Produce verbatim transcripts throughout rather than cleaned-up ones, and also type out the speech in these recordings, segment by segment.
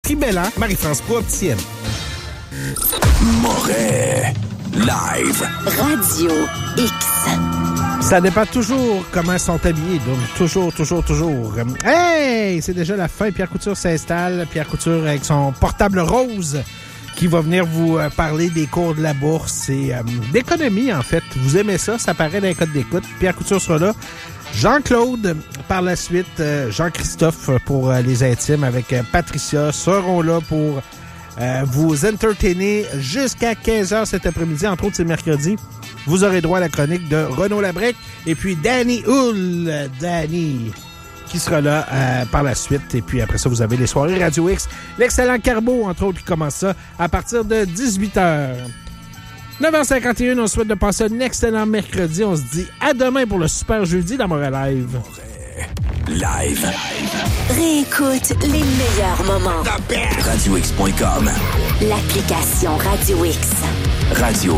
Tribellan, Marie-France Pro, opticienne. Moret, live. Radio X. Ça dépend toujours comment ils sont habillés, donc toujours, toujours, toujours. Hey! C'est déjà la fin. Pierre Couture s'installe. Pierre Couture avec son portable rose qui va venir vous parler des cours de la bourse et euh, d'économie, en fait. Vous aimez ça? Ça paraît dans les codes d'écoute. Pierre Couture sera là. Jean-Claude, par la suite, euh, Jean-Christophe pour euh, les intimes avec euh, Patricia seront là pour euh, vous entertainer jusqu'à quinze heures cet après-midi. Entre autres, c'est mercredi. Vous aurez droit à la chronique de Renaud Labrec et puis Danny Hull, Danny, qui sera là euh, par la suite. Et puis après ça, vous avez les soirées Radio X. L'excellent Carbo, entre autres, qui commence ça à partir de dix-huit heures. neuf heures cinquante et un, on souhaite de passer un excellent mercredi. On se dit à demain pour le super jeudi dans Moret Live. Live. Réécoute les meilleurs moments. radio x point com. L'application Radio X. Radio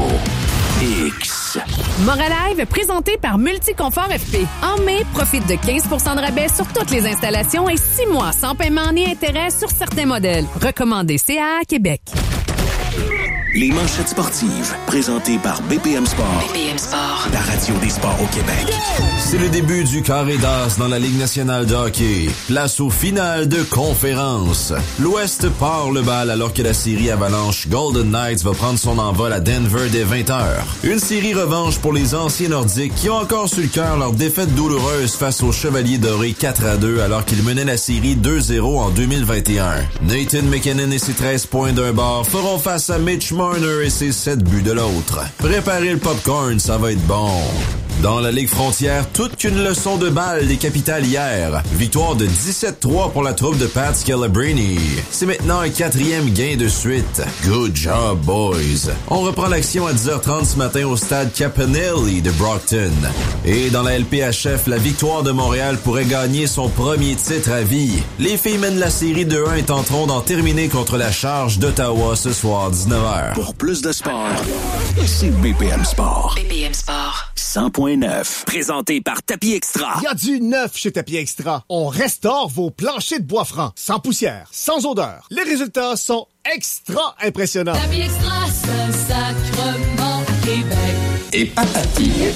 X. Moret Live, présenté par Multiconfort F P. En mai, profite de quinze pour cent de rabais sur toutes les installations et six mois sans paiement ni intérêt sur certains modèles. Recommandé C A A Québec. Les manchettes sportives, présentées par B P M Sport. B P M Sport. La radio des sports au Québec. C'est le début du carré d'as dans la Ligue nationale de hockey. Place aux finales de conférence. L'Ouest part le bal alors que la série Avalanche Golden Knights va prendre son envol à Denver dès vingt heures. Une série revanche pour les anciens Nordiques qui ont encore sur le cœur leur défaite douloureuse face aux Chevaliers Dorés quatre à deux alors qu'ils menaient la série deux zéro en deux mille vingt et un. Nathan McKinnon et ses treize points d'un bord feront face à Mitch Marner et ses sept buts de l'autre. Préparez le popcorn, ça va être bon. Dans la Ligue frontière, toute qu'une leçon de balle des Capitales hier. Victoire de dix-sept trois pour la troupe de Pat Scalabrini. C'est maintenant un quatrième gain de suite. Good job, boys. On reprend l'action à dix heures trente ce matin au stade Campanelli de Brockton. Et dans la L P H F, la victoire de Montréal pourrait gagner son premier titre à vie. Les filles mènent la série deux un et tenteront d'en terminer contre la Charge d'Ottawa ce soir dix-neuf heures. Pour plus de sport, c'est B P M Sport. B P M Sport. cent point neuf. Présenté par Tapis Extra. Il y a du neuf chez Tapis Extra. On restaure vos planchers de bois franc, sans poussière, sans odeur. Les résultats sont extra impressionnants. Tapis Extra, Saint-Sacrement, Québec. Et patati. Et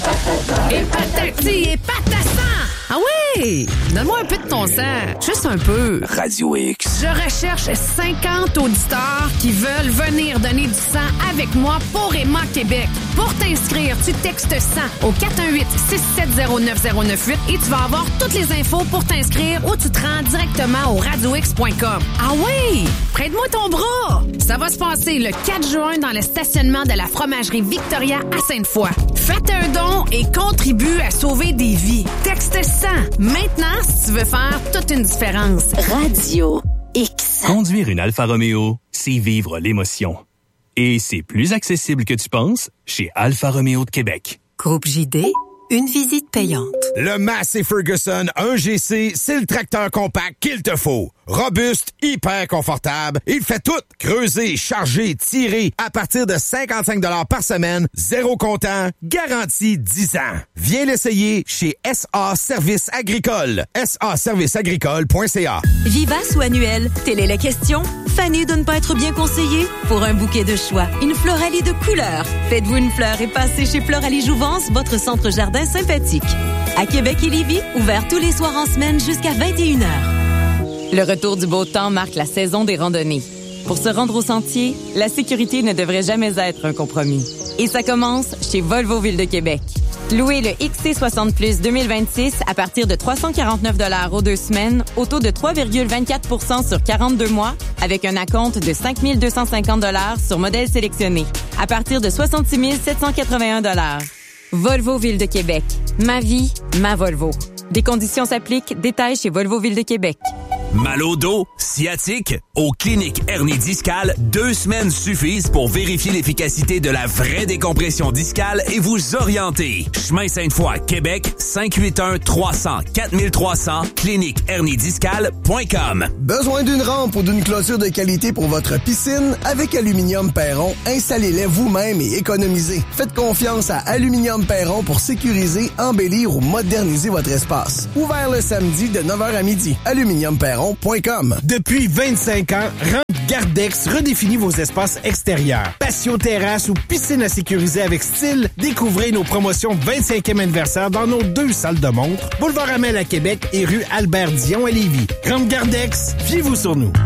patati et patassan! Ah oui! Donne-moi un peu de ton sang. Juste un peu. Radio X. Je recherche cinquante auditeurs qui veulent venir donner du sang avec moi pour Emma Québec. Pour t'inscrire, tu textes sang au quatre un huit, six sept zéro, neuf zéro neuf huit et tu vas avoir toutes les infos pour t'inscrire ou tu te rends directement au radio x point com. Ah oui! Prête-moi ton bras! Ça va se passer le quatre juin dans le stationnement de la fromagerie Victoria à Sainte-Foy. Faites un don et contribue à sauver des vies. Texte sang. Maintenant, si tu veux faire toute une différence. Radio X. Conduire une Alfa Romeo, c'est vivre l'émotion. Et c'est plus accessible que tu penses chez Alfa Romeo de Québec. Groupe J D, une visite payante. Le Massey Ferguson un G C, c'est le tracteur compact qu'il te faut. Robuste, hyper confortable, il fait tout. Creuser, charger, tirer, à partir de cinquante-cinq dollars par semaine, zéro comptant, garantie dix ans. Viens l'essayer chez S A Services Agricoles. S A services agricoles point c a. Vivace ou annuel, telle est la question. Fanny de ne pas être bien conseillé? Pour un bouquet de choix, une Floralie de couleurs. Faites-vous une fleur et passez chez Floralie Jouvence, votre centre jardin sympathique. À Québec et Lévis, ouvert tous les soirs en semaine jusqu'à vingt et une heures. Le retour du beau temps marque la saison des randonnées. Pour se rendre au sentier, la sécurité ne devrait jamais être un compromis. Et ça commence chez Volvo Ville de Québec. Louez le X C soixante plus deux mille vingt-six à partir de trois cent quarante-neuf dollars aux deux semaines, au taux de trois virgule vingt-quatre pour cent sur quarante-deux mois, avec un acompte de cinq mille deux cent cinquante dollars sur modèle sélectionné, à partir de soixante-six mille sept cent quatre-vingt-un dollars. Volvo Ville de Québec. Ma vie, ma Volvo. Des conditions s'appliquent. Détails chez Volvo Ville de Québec. Mal au dos, sciatique? Au Clinique Hernie Discale, deux semaines suffisent pour vérifier l'efficacité de la vraie décompression discale et vous orienter. Chemin Sainte-Foy, Québec, cinq huit un, trois cents, quatre trois cents, clinique hernie discale point com. Besoin d'une rampe ou d'une clôture de qualité pour votre piscine? Avec Aluminium Perron, installez-les vous-même et économisez. Faites confiance à Aluminium Perron pour sécuriser, embellir ou moderniser votre espace. Ouvert le samedi de neuf heures à midi. aluminium perron perron point com. Depuis vingt-cinq ans, Rente Gardex redéfinit vos espaces extérieurs. Patio, terrasse ou piscine à sécuriser avec style, découvrez nos promotions vingt-cinquième anniversaire dans nos deux salles de montre, Boulevard Amel à Québec et rue Albert-Dion à Lévis. Rente Gardex, fiez-vous sur nous.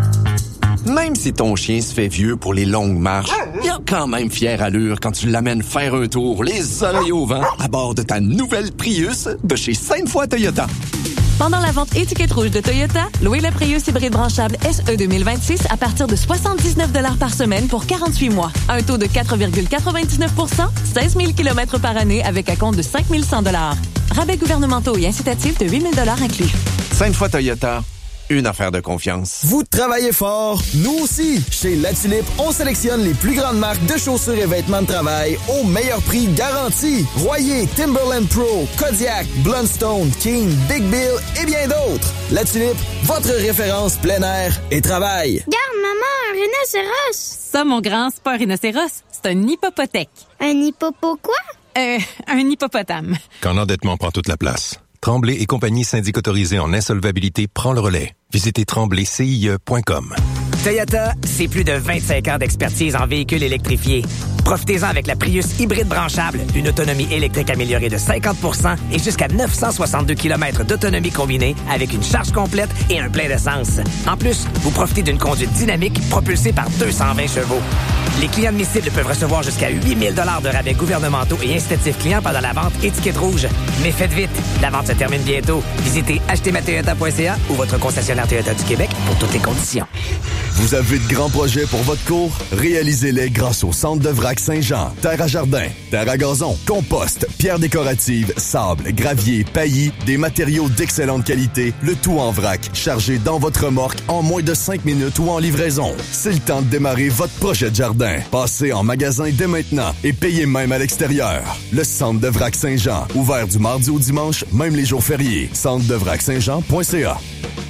Même si ton chien se fait vieux pour les longues marches, il a quand même fière allure quand tu l'amènes faire un tour, les oreilles au vent, à bord de ta nouvelle Prius de chez Sainte-Foy Toyota. Pendant la vente étiquette rouge de Toyota, louez le Prius hybride branchable S E deux mille vingt-six à partir de soixante-dix-neuf dollars par semaine pour quarante-huit mois. Un taux de quatre virgule quatre-vingt-dix-neuf pour cent, seize mille kilomètres par année avec un compte de cinq mille cent dollars. Rabais gouvernementaux et incitatifs de huit mille dollars inclus. Sainte-Foy Toyota. Une affaire de confiance. Vous travaillez fort, nous aussi. Chez La Tulipe, on sélectionne les plus grandes marques de chaussures et vêtements de travail au meilleur prix garanti. Royer, Timberland Pro, Kodiak, Blundstone, King, Big Bill et bien d'autres. La Tulipe, votre référence plein air et travail. Garde, maman, un rhinocéros. Ça, mon grand, c'est pas un rhinocéros, c'est un hippopotèque. Un hippopo quoi? Euh, un hippopotame. Quand l'endettement prend toute la place, Tremblay et compagnie syndic autorisée en insolvabilité prend le relais. Visitez tremblay C I E point com. Toyota, c'est plus de vingt-cinq ans d'expertise en véhicules électrifiés. Profitez-en avec la Prius hybride branchable, une autonomie électrique améliorée de cinquante pour cent et jusqu'à neuf cent soixante-deux kilomètres d'autonomie combinée avec une charge complète et un plein d'essence. En plus, vous profitez d'une conduite dynamique propulsée par deux cent vingt chevaux. Les clients admissibles peuvent recevoir jusqu'à huit mille dollars de rabais gouvernementaux et incitatifs clients pendant la vente étiquette rouge. Mais faites vite, la vente se termine bientôt. Visitez acheter ma toyota point c a ou votre concessionnaire Toyota du Québec pour toutes les conditions. Vous avez de grands projets pour votre cour? Réalisez-les grâce au Centre de Vrac Saint-Jean. Terre à jardin, terre à gazon, compost, pierres décoratives, sable, gravier, paillis, des matériaux d'excellente qualité, le tout en vrac, chargé dans votre remorque en moins de cinq minutes ou en livraison. C'est le temps de démarrer votre projet de jardin. Passez en magasin dès maintenant et payez même à l'extérieur. Le Centre de Vrac Saint-Jean, ouvert du mardi au dimanche, même les jours fériés. centre de vrac saint jean point c a.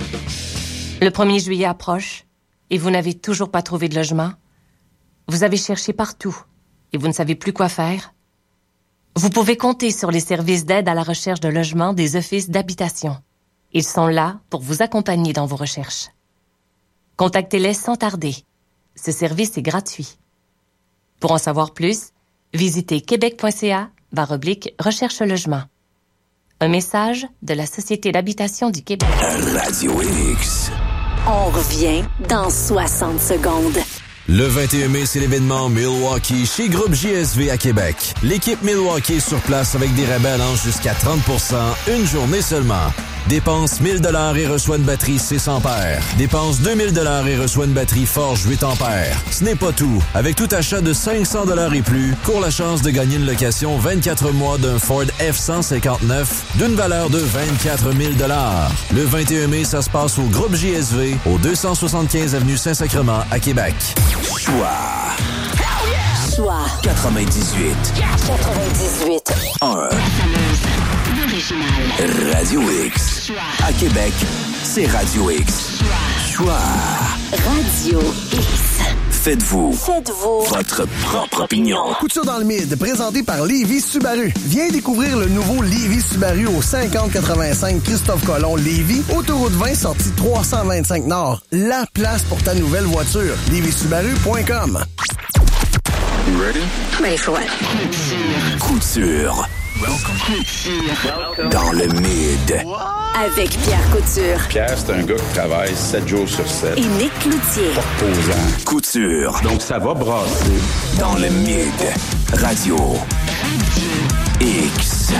Le premier juillet approche et vous n'avez toujours pas trouvé de logement. Vous avez cherché partout et vous ne savez plus quoi faire. Vous pouvez compter sur les services d'aide à la recherche de logement des offices d'habitation. Ils sont là pour vous accompagner dans vos recherches. Contactez-les sans tarder. Ce service est gratuit. Pour en savoir plus, visitez québec point c a barre oblique recherche logement. Un message de la Société d'habitation du Québec. Radio X. On revient dans soixante secondes. Le vingt et un mai, c'est l'événement Milwaukee chez Groupe J S V à Québec. L'équipe Milwaukee est sur place avec des rabais allant jusqu'à trente pour cent une journée seulement. Dépense mille dollars et reçoit une batterie six ampères. Dépense deux mille dollars et reçoit une batterie Forge huit ampères. Ce n'est pas tout. Avec tout achat de cinq cents dollars et plus, cours la chance de gagner une location vingt-quatre mois d'un Ford F cent cinquante-neuf d'une valeur de vingt-quatre mille dollars. Le vingt et un mai, ça se passe au Groupe J S V, au deux cent soixante-quinze avenue Saint-Sacrement à Québec. Choix. Choix. quatre-vingt-dix-huit. quatre-vingt-dix-huit. un. Radio X. À Québec, c'est Radio X. Choix. Radio X. Faites-vous. Faites-vous. Votre propre opinion. Couture dans le mid, présenté par Lévis Subaru. Viens découvrir le nouveau Lévis Subaru au cinquante quatre-vingt-cinq Christophe Colomb Lévis, autoroute vingt, sortie trois cent vingt-cinq Nord. La place pour ta nouvelle voiture. lévis subaru point com. You ready? Ready for what? Couture. Dans le mid. Avec Pierre Couture. Pierre, c'est un gars qui travaille sept jours sur sept. Et Nick Cloutier. Reposant. Couture. Donc, ça va brasser. Dans le mid. Radio. X.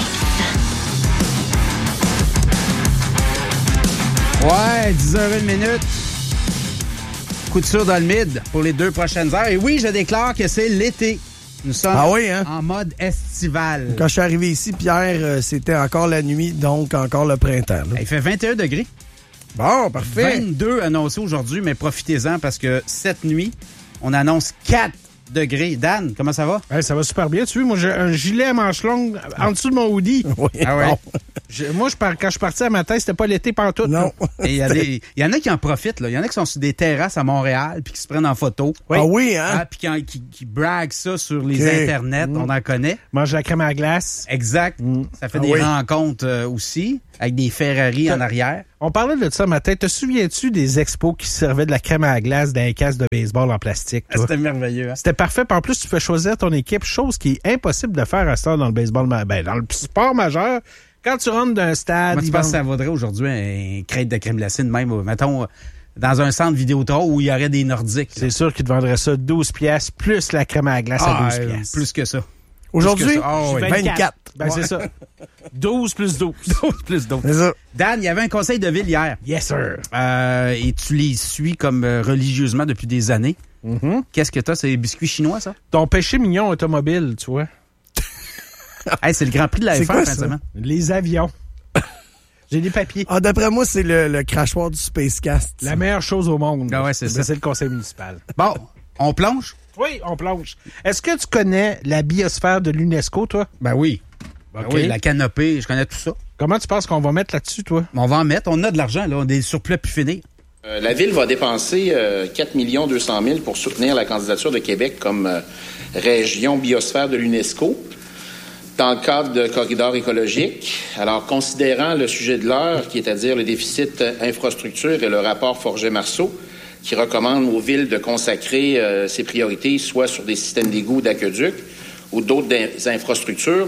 Ouais, dix heures une minute. Couture dans le mid pour les deux prochaines heures. Et oui, je déclare que c'est l'été. Nous sommes ah oui, hein? en mode estival. Quand je suis arrivé ici, Pierre, euh, c'était encore la nuit, donc encore le printemps. Là. Il fait vingt et un degrés. Bon, parfait. vingt-deux annoncés aujourd'hui, mais profitez-en parce que cette nuit, on annonce quatre degrés. Dan, comment ça va? Hey, ça va super bien. Tu vois, moi, j'ai un gilet à manches longues en dessous de mon hoodie. Oui. Ah ouais. Je, moi, je, quand je suis parti à matin, c'était pas l'été pantoute. Non. Et il y, a des, il y en a qui en profitent. Là. Il y en a qui sont sur des terrasses à Montréal puis qui se prennent en photo. Oui. Ah oui, hein? Ah, puis qui, qui, qui braguent ça sur les okay. internets. Mm. On en connaît. Mange la crème à glace. Exact. Mm. Ça fait ah des oui. rencontres euh, aussi avec des Ferrari T'as... en arrière. On parlait de ça matin. Te souviens-tu des expos qui servaient de la crème à glace dans un casque de baseball en plastique? Ah, c'était merveilleux. Hein? C'était parfait. Puis en plus, tu peux choisir ton équipe, chose qui est impossible de faire à ce temps dans le baseball, ben, dans le sport majeur. Quand tu rentres d'un stade... Moi, tu penses que ça vaudrait aujourd'hui un crête de crème glacée de même, mettons, dans un centre Vidéotron où il y aurait des Nordiques. C'est là. Sûr qu'ils te vendraient ça douze piastres plus la crème à glace ah, à douze piastres. Plus que ça. Aujourd'hui, oh, oui. vingt-quatre. Ben, ouais. C'est ça. douze plus douze. douze plus douze. C'est ça. Dan, il y avait un conseil de ville hier. Yes, sir. Euh, et tu les suis comme euh, religieusement depuis des années. Mm-hmm. Qu'est-ce que t'as? C'est des biscuits chinois, ça? Ton péché mignon automobile, tu vois. Hey, c'est le Grand Prix de la F un, fin de semaine. Les avions. J'ai des papiers. Ah, d'après moi, c'est le, le crachoir du Spacecast. La meilleure chose au monde. Ah ouais, c'est ça. C'est le conseil municipal. Bon, on plonge? Oui, on plonge. Est-ce que tu connais la biosphère de l'UNESCO, toi? Ben oui. Ben okay. oui, la canopée, je connais tout ça. Comment tu penses qu'on va mettre là-dessus, toi? On va en mettre. On a de l'argent, là. On a des surplus plus finir. Euh, la Ville va dépenser euh, quatre millions deux cent mille pour soutenir la candidature de Québec comme euh, région biosphère de l'UNESCO dans le cadre de corridors écologiques. Alors, considérant le sujet de l'heure, qui est à dire le déficit infrastructure et le rapport Forget-Marceau, qui recommande aux villes de consacrer euh, ses priorités soit sur des systèmes d'égouts, d'aqueducs ou d'autres infrastructures,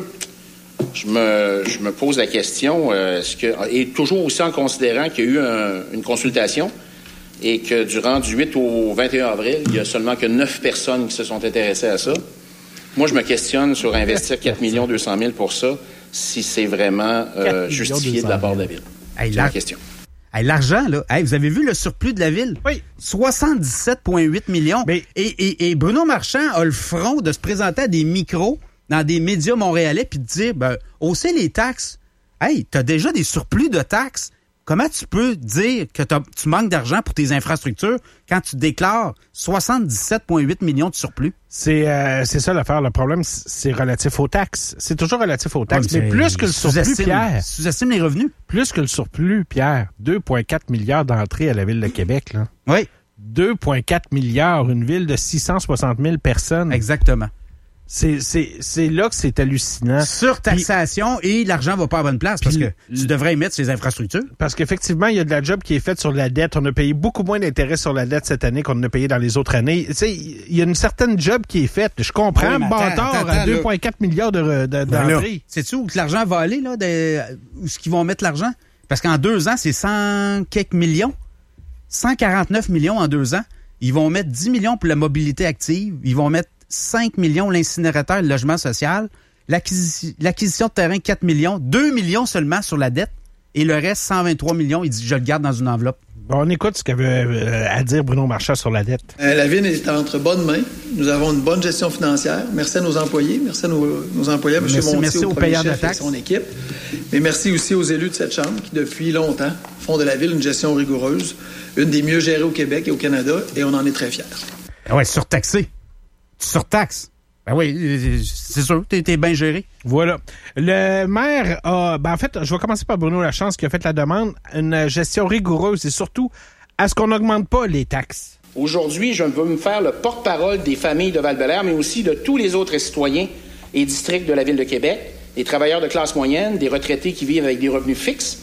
je me, je me pose la question, euh, est-ce que, et toujours aussi en considérant qu'il y a eu un, une consultation et que durant du huit au vingt et un avril, il y a seulement que neuf personnes qui se sont intéressées à ça. Moi, je me questionne sur investir quatre millions deux cent mille pour ça, si c'est vraiment euh, justifié de la part de la Ville. Hey, c'est la... ma question. Hey, l'argent, là, hey, vous avez vu le surplus de la Ville? Oui. soixante-dix-sept virgule huit millions. Mais... Et, et, et Bruno Marchand a le front de se présenter à des micros dans des médias montréalais puis de dire, ben, hausser les taxes. Hey, t'as déjà des surplus de taxes. Comment tu peux dire que tu manques d'argent pour tes infrastructures quand tu déclares soixante-dix-sept virgule huit millions de surplus? C'est euh, c'est ça l'affaire. Le problème, c'est relatif aux taxes. C'est toujours relatif aux taxes. Ouais, mais, mais plus que le surplus, Pierre... Sous-estime les revenus. Plus que le surplus, Pierre, deux virgule quatre milliards d'entrées à la Ville de Québec. Là. Oui. deux virgule quatre milliards, une ville de six cent soixante mille personnes. Exactement. C'est, c'est, c'est là que c'est hallucinant. Surtaxation puis, et l'argent va pas à bonne place parce que le, tu devrais y mettre sur les infrastructures. Parce qu'effectivement, il y a de la job qui est faite sur la dette. On a payé beaucoup moins d'intérêt sur la dette cette année qu'on en a payé dans les autres années. Tu sais, il y a une certaine job qui est faite. Je comprends, oui, bâtard à deux virgule quatre milliards de, de, d'entrées. Sais-tu où que l'argent va aller, là, de, où est-ce qu'ils vont mettre l'argent? Parce qu'en deux ans, c'est cent quelques millions. cent quarante-neuf millions en deux ans. Ils vont mettre dix millions pour la mobilité active. Ils vont mettre cinq millions l'incinérateur et le logement social, l'acquisition, l'acquisition de terrain quatre millions, deux millions seulement sur la dette et le reste cent vingt-trois millions, il dit je le garde dans une enveloppe. Bon, on écoute ce qu'avait euh, à dire Bruno Marchand sur la dette. Euh, la Ville est entre bonnes mains. Nous avons une bonne gestion financière. Merci à nos employés, merci à nos, nos employés, M. Montier, merci au premier chef et son équipe. Mais merci aussi aux élus de cette Chambre qui, depuis longtemps, font de la Ville une gestion rigoureuse, une des mieux gérées au Québec et au Canada, et on en est très fiers. Ah ouais, surtaxé. Tu surtaxes. Ben oui, c'est sûr, t'es, t'es bien géré. Voilà. Le maire a... Ben en fait, je vais commencer par Bruno Lachance qui a fait la demande, une gestion rigoureuse et surtout, à ce qu'on n'augmente pas les taxes. Aujourd'hui, je veux me faire le porte-parole des familles de Val-Bélair, mais aussi de tous les autres citoyens et districts de la Ville de Québec, des travailleurs de classe moyenne, des retraités qui vivent avec des revenus fixes.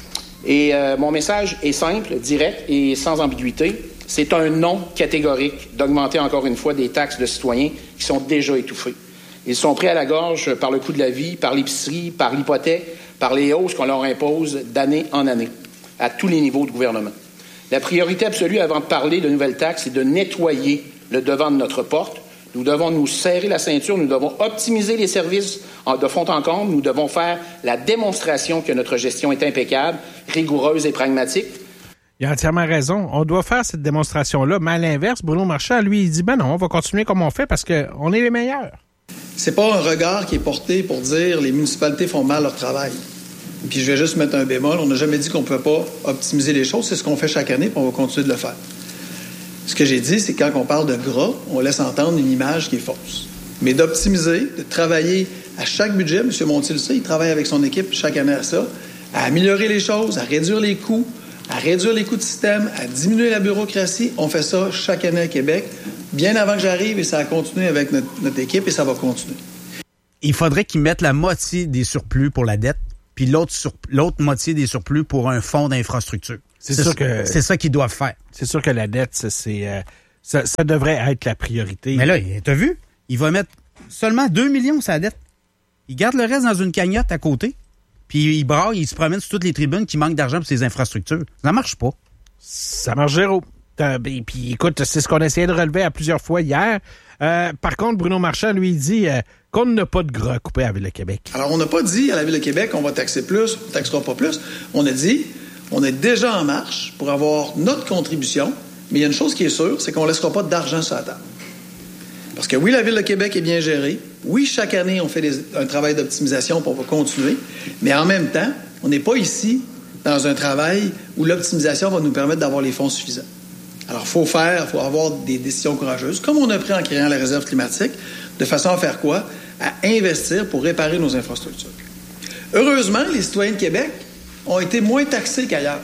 Et euh, mon message est simple, direct et sans ambiguïté. C'est un non catégorique d'augmenter encore une fois des taxes de citoyens qui sont déjà étouffés. Ils sont pris à la gorge par le coût de la vie, par l'épicerie, par l'hypothèque, par les hausses qu'on leur impose d'année en année, à tous les niveaux de gouvernement. La priorité absolue avant de parler de nouvelles taxes, c'est de nettoyer le devant de notre porte. Nous devons nous serrer la ceinture, nous devons optimiser les services de fond en comble, nous devons faire la démonstration que notre gestion est impeccable, rigoureuse et pragmatique. Il a entièrement raison. On doit faire cette démonstration-là. Mais à l'inverse, Bruno Marchand, lui, il dit, ben non, on va continuer comme on fait parce qu'on est les meilleurs. C'est pas un regard qui est porté pour dire les municipalités font mal leur travail. Puis je vais juste mettre un bémol. On n'a jamais dit qu'on ne pouvait pas optimiser les choses. C'est ce qu'on fait chaque année, puis on va continuer de le faire. Ce que j'ai dit, c'est que quand on parle de gras, on laisse entendre une image qui est fausse. Mais d'optimiser, de travailler à chaque budget, M. Montier le sait, il travaille avec son équipe chaque année à ça, à améliorer les choses, à réduire les coûts, à réduire les coûts de système, à diminuer la bureaucratie. On fait ça chaque année à Québec, bien avant que j'arrive, et ça a continué avec notre, notre équipe, et ça va continuer. Il faudrait qu'ils mettent la moitié des surplus pour la dette, puis l'autre, sur, l'autre moitié des surplus pour un fonds d'infrastructure. C'est, c'est sûr que c'est ça qu'ils doivent faire. C'est sûr que la dette, c'est, c'est euh, ça, ça devrait être la priorité. Mais là, t'as vu? Il va mettre seulement deux millions sur la dette. Il garde le reste dans une cagnotte à côté, puis il braille, il se promène sur toutes les tribunes qui manquent d'argent pour ses infrastructures. Ça marche pas. Ça marche zéro. Puis écoute, c'est ce qu'on essayait de relever à plusieurs fois hier. Euh, par contre, Bruno Marchand, lui, il dit euh, qu'on n'a pas de gras coupé à la Ville de Québec. Alors, on n'a pas dit à la Ville de Québec qu'on va taxer plus, on ne taxera pas plus. On a dit, on est déjà en marche pour avoir notre contribution, mais il y a une chose qui est sûre, c'est qu'on ne laissera pas d'argent sur la table. Parce que oui, la Ville de Québec est bien gérée. Oui, chaque année, on fait des, un travail d'optimisation, puis on va continuer. Mais en même temps, on n'est pas ici dans un travail où l'optimisation va nous permettre d'avoir les fonds suffisants. Alors, il faut faire, il faut avoir des décisions courageuses, comme on a pris en créant la réserve climatique, de façon à faire quoi? À investir pour réparer nos infrastructures. Heureusement, les citoyens de Québec ont été moins taxés qu'ailleurs.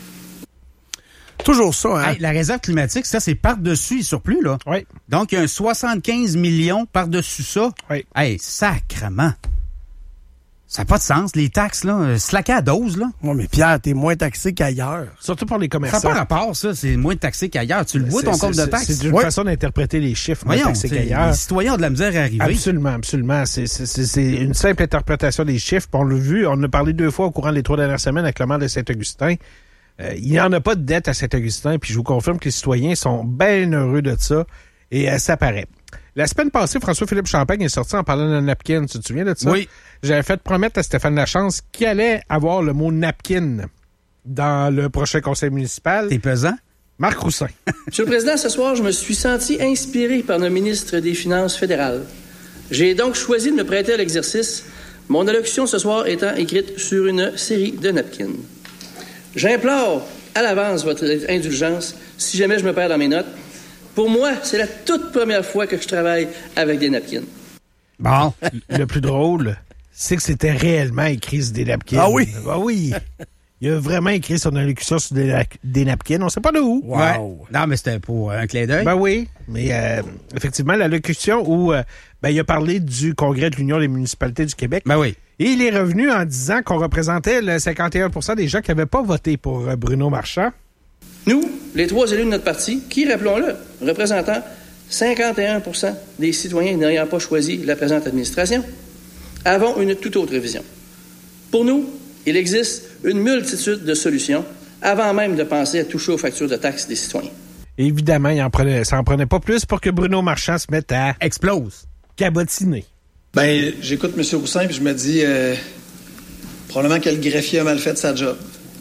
Toujours ça, hein? Hey, la réserve climatique, ça, c'est par-dessus les surplus, là. Oui. Donc, il y a un soixante-quinze millions par-dessus ça. Oui. Hey, sacrement. Ça n'a pas de sens. Les taxes, là, slacker à dose, là. Oui, mais Pierre, t'es moins taxé qu'ailleurs. Surtout pour les commerçants. Ça n'a pas rapport, ça. C'est moins taxé qu'ailleurs. Tu le vois, ton compte de taxes. C'est une ouais. façon d'interpréter les chiffres, moins Voyons, taxé qu'ailleurs. Les citoyens ont de la misère à arriver. Absolument, absolument. C'est, c'est, c'est, c'est une simple interprétation des chiffres. On l'a vu, on en a parlé deux fois au courant des trois dernières semaines avec le maire de Saint-Augustin. Euh, il n'y en a pas de dette à Saint-Augustin, puis je vous confirme que les citoyens sont bien heureux de ça, et euh, ça paraît. La semaine passée, François-Philippe Champagne est sorti en parlant de napkin. Tu te souviens de ça? Oui. J'avais fait promettre à Stéphane Lachance qu'il allait avoir le mot napkin dans le prochain conseil municipal. T'es pesant? Marc Roussin. Monsieur le Président, ce soir, je me suis senti inspiré par le ministre des Finances fédérales. J'ai donc choisi de me prêter à l'exercice, mon allocution ce soir étant écrite sur une série de napkins. J'implore à l'avance votre indulgence si jamais je me perds dans mes notes. Pour moi, c'est la toute première fois que je travaille avec des napkins. Bon, le plus drôle, c'est que c'était réellement écrit sur des napkins. Ah oui? Ah oui. Il a vraiment écrit son allocution sur des, des napkins. On sait pas de où. Wow. Ouais. Non, mais c'était pour un clin d'œil. Ben oui. Mais euh, effectivement, l'allocution où euh, ben, il a parlé du Congrès de l'Union des municipalités du Québec. Ben oui. Et il est revenu en disant qu'on représentait le cinquante et un pour cent des gens qui n'avaient pas voté pour euh, Bruno Marchand. Nous, les trois élus de notre parti, qui, rappelons-le, représentant cinquante et un pour cent des citoyens n'ayant pas choisi la présente administration, avons une toute autre vision. Pour nous, il existe une multitude de solutions avant même de penser à toucher aux factures de taxes des citoyens. Évidemment, il en prenait, ça n'en prenait pas plus pour que Bruno Marchand se mette à... Explose. Cabotiner. Ben, j'écoute M. Roussin puis je me dis, euh, probablement que le greffier a mal fait sa job.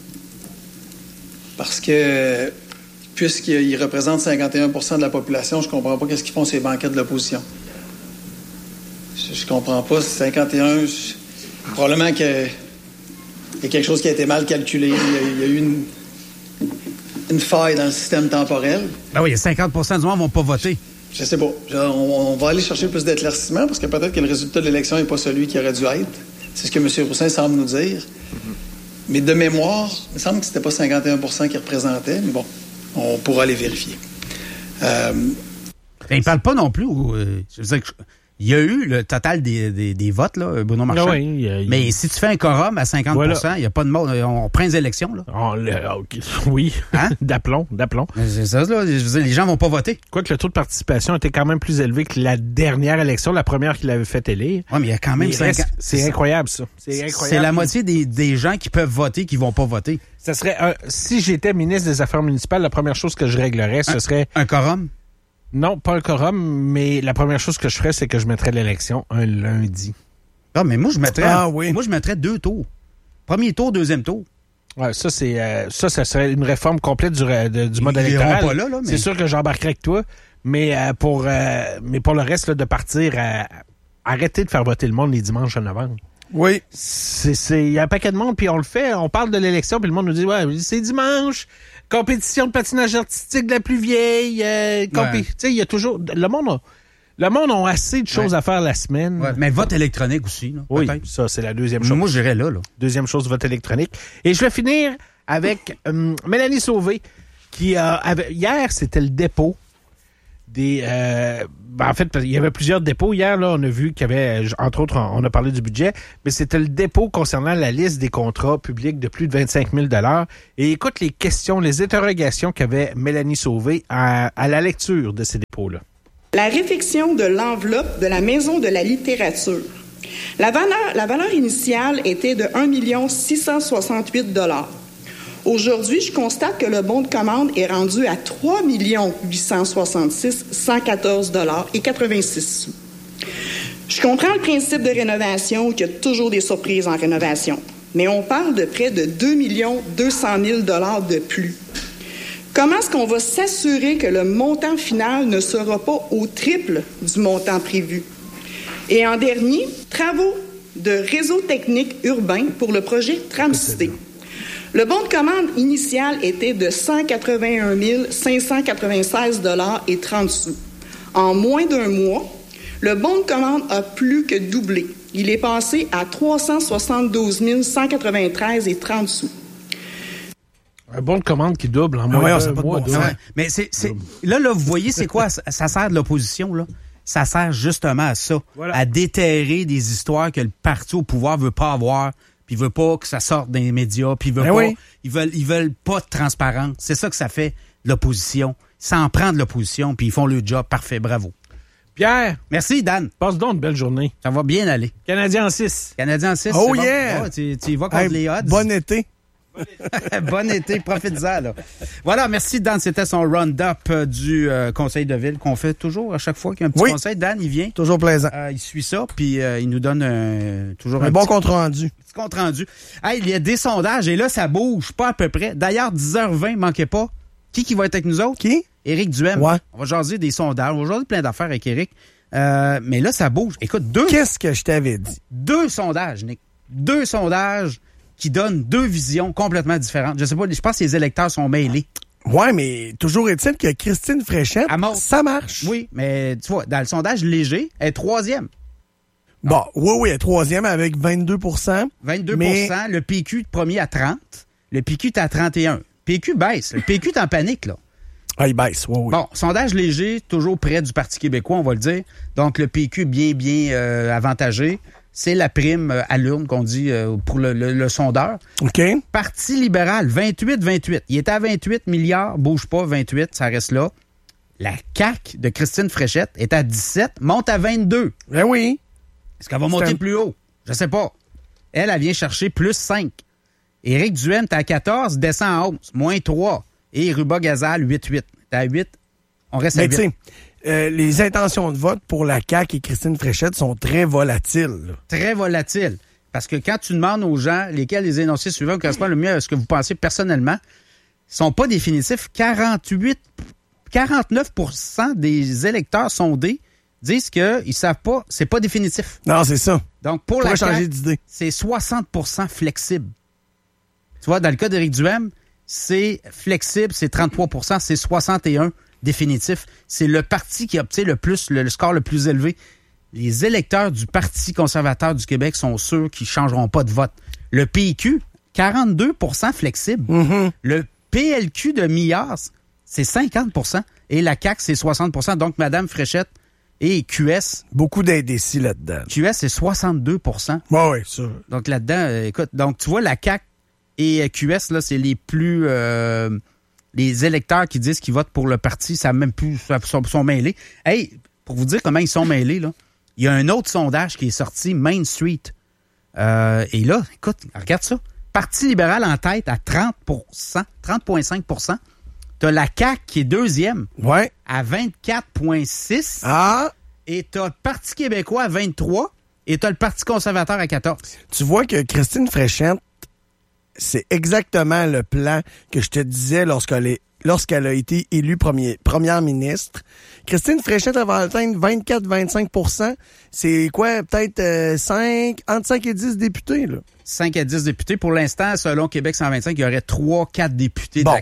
Parce que, puisqu'il représente cinquante et un pour cent de la population, je comprends pas qu'est-ce qu'ils font ces banquets de l'opposition. Je, je comprends pas. cinquante et un, je, probablement que il y a quelque chose qui a été mal calculé. Il y a, il y a eu une, une faille dans le système temporel. Ben oui, il y a cinquante pour cent du monde ne vont pas voter. Je, je sais pas. Je, on, on va aller chercher plus d'éclaircissement parce que peut-être que le résultat de l'élection n'est pas celui qui aurait dû être. C'est ce que M. Roussin semble nous dire. Mm-hmm. Mais de mémoire, il me semble que c'était pas cinquante et un pour cent qui représentait, mais bon, on pourra les vérifier. Euh... Ben, il ne parle pas non plus. Où, euh, je veux dire que, il y a eu le total des, des, des votes, là, Bruno Marchand. Ah oui, il y a, il y a... Mais si tu fais un quorum à cinquante pour cent, il voilà. n'y a pas de mot. On prend les élections, là. On, le, okay. Oui. Hein? d'aplomb, d'aplomb. C'est ça, là. Je veux dire, les gens vont pas voter. Quoique le taux de participation était quand même plus élevé que la dernière élection, la première qu'il avait fait élire. Oui, mais il y a quand même cinquante... reste, c'est incroyable, ça. C'est incroyable. C'est la moitié des, des gens qui peuvent voter qui vont pas voter. Ça serait un, si j'étais ministre des Affaires municipales, la première chose que je réglerais, ce un, serait... Un quorum? Non, pas un quorum, mais la première chose que je ferais, c'est que je mettrais l'élection un lundi. Ah, mais moi, je mettrais... Ah oui. Moi, je mettrais deux tours. Premier tour, deuxième tour. Ouais, ça, c'est euh, ça, ça serait une réforme complète du, de, du mode électoral. Pas là, là, mais... C'est sûr que j'embarquerais avec toi, mais euh, pour euh, mais pour le reste, là, de partir, à, arrêter de faire voter le monde les dimanches de novembre. Oui. C'est, c'est, il y a un paquet de monde, puis on le fait, on parle de l'élection, puis le monde nous dit, ouais, c'est dimanche. compétition de patinage artistique de la plus vieille. Euh, compé- Ouais. Tu sais, il y a toujours... Le monde a, le monde a assez de choses Ouais. à faire la semaine. Ouais, mais vote électronique aussi, là, Oui, peut-être. ça, c'est la deuxième chose. Moi, j'irais là, là. Deuxième chose, vote électronique. Et je vais finir avec euh, Mélanie Sauvé, qui a... avait- hier, c'était le dépôt des... Euh, ben, en fait, il y avait plusieurs dépôts. Hier, là, on a vu qu'il y avait, entre autres, on a parlé du budget, mais c'était le dépôt concernant la liste des contrats publics de plus de vingt-cinq mille dollars. Et écoute les questions, les interrogations qu'avait Mélanie Sauvé à, à la lecture de ces dépôts-là. La réfection de l'enveloppe de la Maison de la littérature. La valeur, la valeur initiale était de un million six cent soixante-huit dollars. Aujourd'hui, je constate que le bon de commande est rendu à trois millions huit cent soixante-six mille cent quatorze dollars et quatre-vingt-six sous. Je comprends le principe de rénovation, qu'il y a toujours des surprises en rénovation, mais on parle de près de deux millions deux cent mille dollars de plus. Comment est-ce qu'on va s'assurer que le montant final ne sera pas au triple du montant prévu? Et en dernier, travaux de réseau technique urbain pour le projet Tramcité. Le bon de commande initial était de cent quatre-vingt-un mille cinq cent quatre-vingt-seize dollars et trente sous. En moins d'un mois, le bon de commande a plus que doublé. Il est passé à trois cent soixante-douze mille cent quatre-vingt-treize et trente sous. Un bon de commande qui double en Ah moins ouais, d'un c'est pas de mois. bon deux. sens. Mais c'est, c'est, là, là, vous voyez, c'est quoi? Ça, ça sert de l'opposition, là. Ça sert justement à ça. Voilà. À déterrer des histoires que le parti au pouvoir veut pas avoir, puis veut pas que ça sorte des médias, puis veut Ben pas, oui. ils veulent, ils veulent pas de transparence. C'est ça que ça fait, l'opposition. Ça en prend de l'opposition, puis ils font le job. Parfait, bravo. Pierre. Merci, Dan. Passe donc une belle journée. Ça va bien aller. Canadien en six. Canadien en six, Oh c'est bon. yeah! Ah, tu, tu y vas contre Hey, les odds. bon été. Bon été, profite-en, là. Voilà, merci, Dan. C'était son round-up euh, du euh, conseil de ville qu'on fait toujours à chaque fois qu'il y a un petit Oui. conseil. Dan, il vient. Toujours plaisant. Euh, il suit ça, puis euh, il nous donne euh, toujours un, Un bon petit, compte rendu. petit compte rendu. Hey, il y a des sondages, et là, ça bouge pas à peu près. D'ailleurs, dix heures vingt, manquez pas. Qui qui va être avec nous autres? Qui? Éric Duhem. Ouais. On va jaser des sondages. On va jaser plein d'affaires avec Éric. Euh, mais là, ça bouge. Écoute, deux... Qu'est-ce que je t'avais dit? Deux sondages, Nick. Deux sondages qui donnent deux visions complètement différentes. Je sais pas, je pense que les électeurs sont mêlés. Ouais, mais toujours est-il que Christine Fréchette, ça marche. Oui, mais tu vois, dans le sondage léger, elle est troisième. Bon, oui, oui, elle est troisième avec vingt-deux pour cent. vingt-deux pour cent. Mais... Le P Q premier à trente. Le P Q est à trente et un. P Q baisse. Le P Q est en panique, là. Ah, il baisse, oui, oui. Bon, sondage léger, toujours près du Parti québécois, on va le dire. Donc, le P Q bien, bien euh, avantagé. C'est la prime euh, à l'urne qu'on dit euh, pour le, le, le sondeur. OK. Parti libéral, vingt-huit vingt-huit. Il est à vingt-huit milliards, bouge pas, vingt-huit, ça reste là. La C A Q de Christine Fréchette est à dix-sept, monte à vingt-deux. Ben oui. Est-ce qu'elle va monter un... plus haut? Je sais pas. Elle, elle vient chercher plus cinq. Éric Duhem, t'es à quatorze, descend à onze, moins trois. Et Ruba Gazal, huit huit. T'es à huit, on reste à Mais huit. tu sais, euh, les intentions de vote pour la C A Q et Christine Fréchette sont très volatiles. Là. Très volatiles. Parce que quand tu demandes aux gens lesquels les énoncés suivants correspondent le mieux à ce que vous pensez personnellement, ils sont pas définitifs. quarante-huit, quarante-neuf pour cent des électeurs sondés disent qu'ils savent pas, c'est pas définitif. Non, c'est ça. Donc, pour Pourrait la C A Q, changer d'idée. c'est soixante pour cent flexible. Tu vois, dans le cas d'Éric Duhem, c'est flexible, c'est trente-trois pour cent, c'est soixante et un pour cent définitif. C'est le parti qui a obtenu le plus, le, le score le plus élevé. Les électeurs du Parti conservateur du Québec sont sûrs qu'ils ne changeront pas de vote. Le P Q, quarante-deux pour cent flexible. Mm-hmm. Le P L Q de Millard, c'est cinquante pour cent. Et la C A Q, c'est soixante pour cent. Donc, Mme Fréchette et Q S. Beaucoup d'indécis là-dedans. Q S, c'est soixante-deux pour cent. Oui, oui, ça. Donc, là-dedans, euh, écoute, donc, tu vois, la C A Q et Q S, là, c'est les plus... Euh, les électeurs qui disent qu'ils votent pour le parti, ça même plus... Ça, sont, sont mêlés. Hey, pour vous dire comment ils sont mêlés, là, il y a un autre sondage qui est sorti, Main Street. Euh, et là, écoute, regarde ça. Parti libéral en tête à trente pour cent, trente virgule cinq pour cent. T'as la C A Q qui est deuxième ouais. à vingt-quatre virgule six. Ah! Et t'as le Parti québécois à vingt-trois. Et t'as le Parti conservateur à quatorze. Tu vois que Christine Fréchette, c'est exactement le plan que je te disais lorsqu'elle est lorsqu'elle a été élue premier, première ministre. Christine Fréchette va atteindre vingt-quatre à vingt-cinq pour cent. C'est quoi, peut-être euh, cinq, entre cinq et dix députés, là? cinq à dix députés. Pour l'instant, selon Québec cent vingt-cinq, il y aurait trois quatre députés bon. de la C A Q.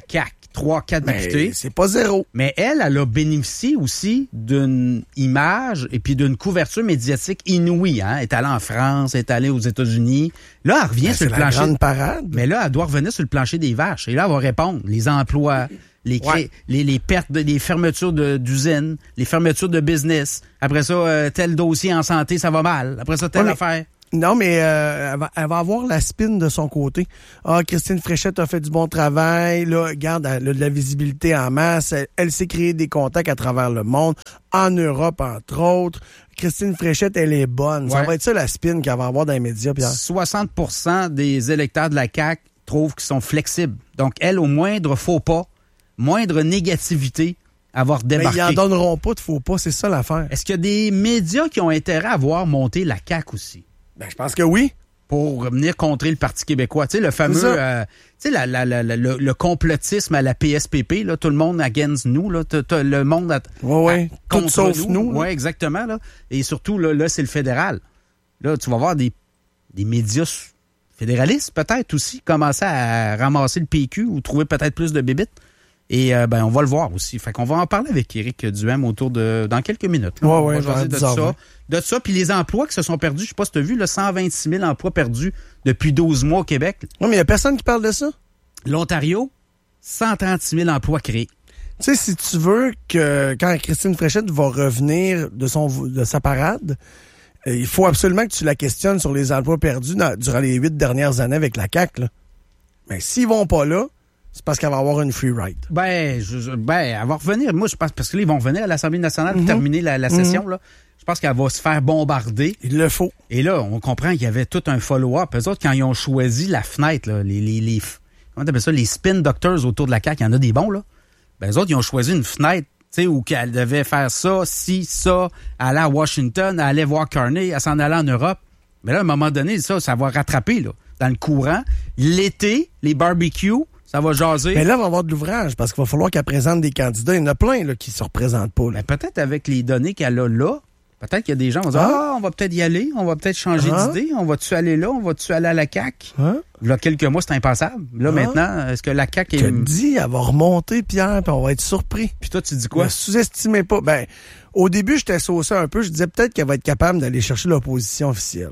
trois, quatre Ben, députés. c'est pas zéro. Mais elle, elle a bénéficié aussi d'une image et puis d'une couverture médiatique inouïe. Hein? Elle est allée en France, elle est allée aux États-Unis. Là, elle revient Ben, sur c'est le la plancher. grande parade. Mais là, elle doit revenir sur le plancher des vaches. Et là, elle va répondre. Les emplois, les, cré... Ouais. les, les pertes, de, les fermetures de, d'usines, les fermetures de business. Après ça, euh, tel dossier en santé, ça va mal. Après ça, telle Ouais, mais- affaire. Non, mais euh, elle, va, elle va avoir la spin de son côté. Ah, Christine Fréchette a fait du bon travail. Là, regarde, elle a de la visibilité en masse. Elle, elle s'est créé des contacts à travers le monde, en Europe, entre autres. Christine Fréchette, elle est bonne. Ça Ouais. va être ça, la spin qu'elle va avoir dans les médias, Pierre. soixante pour cent des électeurs de la C A Q trouvent qu'ils sont flexibles. Donc, elle, au moindre faux pas, moindre négativité, avoir Mais débarqué. ils en donneront pas de faux pas, c'est ça l'affaire. Est-ce qu'il y a des médias qui ont intérêt à voir monter la C A Q aussi? Ben, je pense que oui. Pour venir contrer le Parti québécois. Tu sais, le fameux, C'est ça. euh, tu sais, la, la, la, la- le, le complotisme à la P S P P, là, tout le monde against nous, là, t'as- t'as le monde à, Ouais, ouais. à- Tout contre sauf nous, là. Oui, exactement. Là. Et surtout, là, là c'est le fédéral. Là, tu vas voir des, des médias s- fédéralistes, peut-être aussi, commencer à ramasser le P Q ou trouver peut-être plus de bébites. Et euh, ben, on va le voir aussi. Fait qu'on va en parler avec Éric Duhem autour de dans quelques minutes. Là. Ouais, on ouais, va jaser vers de dix heures ça. vingt. De ça, puis les emplois qui se sont perdus, je sais pas si tu as vu, là, cent vingt-six mille emplois perdus depuis douze mois au Québec. Non, mais il y a personne qui parle de ça. L'Ontario, cent trente-six mille emplois créés. Tu sais, si tu veux que quand Christine Fréchette va revenir de son de sa parade, euh, il faut absolument que tu la questionnes sur les emplois perdus dans- durant les huit dernières années avec la C A Q. Là. Mais s'ils vont pas là, c'est parce qu'elle va avoir une free ride. Ben, je, je- ben, elle va revenir. Moi, je pense, parce que là, ils vont venir à l'Assemblée nationale pour Mhm. terminer la, la Mhm. session, là. Je pense qu'elle va se faire bombarder. Il le faut. Et là, on comprend qu'il y avait tout un follow-up. Eux autres, quand ils ont choisi la fenêtre, là, les, les, les, comment t'appelles ça, les spin doctors autour de la C A Q, il y en a des bons, là. Ben, eux autres, ils ont choisi une fenêtre, tu sais, où qu'elle devait faire ça, ci, ça, aller à Washington, aller voir Carney, elle s'en allait en Europe. Mais là, à un moment donné, ça, ça va rattraper, là, dans le courant. L'été, les barbecues, ça va jaser. Mais là, on va avoir de l'ouvrage parce qu'il va falloir qu'elle présente des candidats. Il y en a plein là, qui se représentent pas. Là. Ben, peut-être avec les données qu'elle a là, peut-être qu'il y a des gens qui vont dire Ah. Ah, on va peut-être y aller, on va peut-être changer Ah. d'idée, on va-tu aller là, on va-tu aller à la C A Q? Hein? Il y a quelques mois, c'était impassable. Là, Ah. maintenant, est-ce que la C A Q Je te est. le dis, elle va remonter, Pierre, puis on va être surpris. Puis toi, tu dis quoi? Ne sous-estimez pas. Ben, au début, j'étais saucé un peu. Je disais peut-être qu'elle va être capable d'aller chercher l'opposition officielle.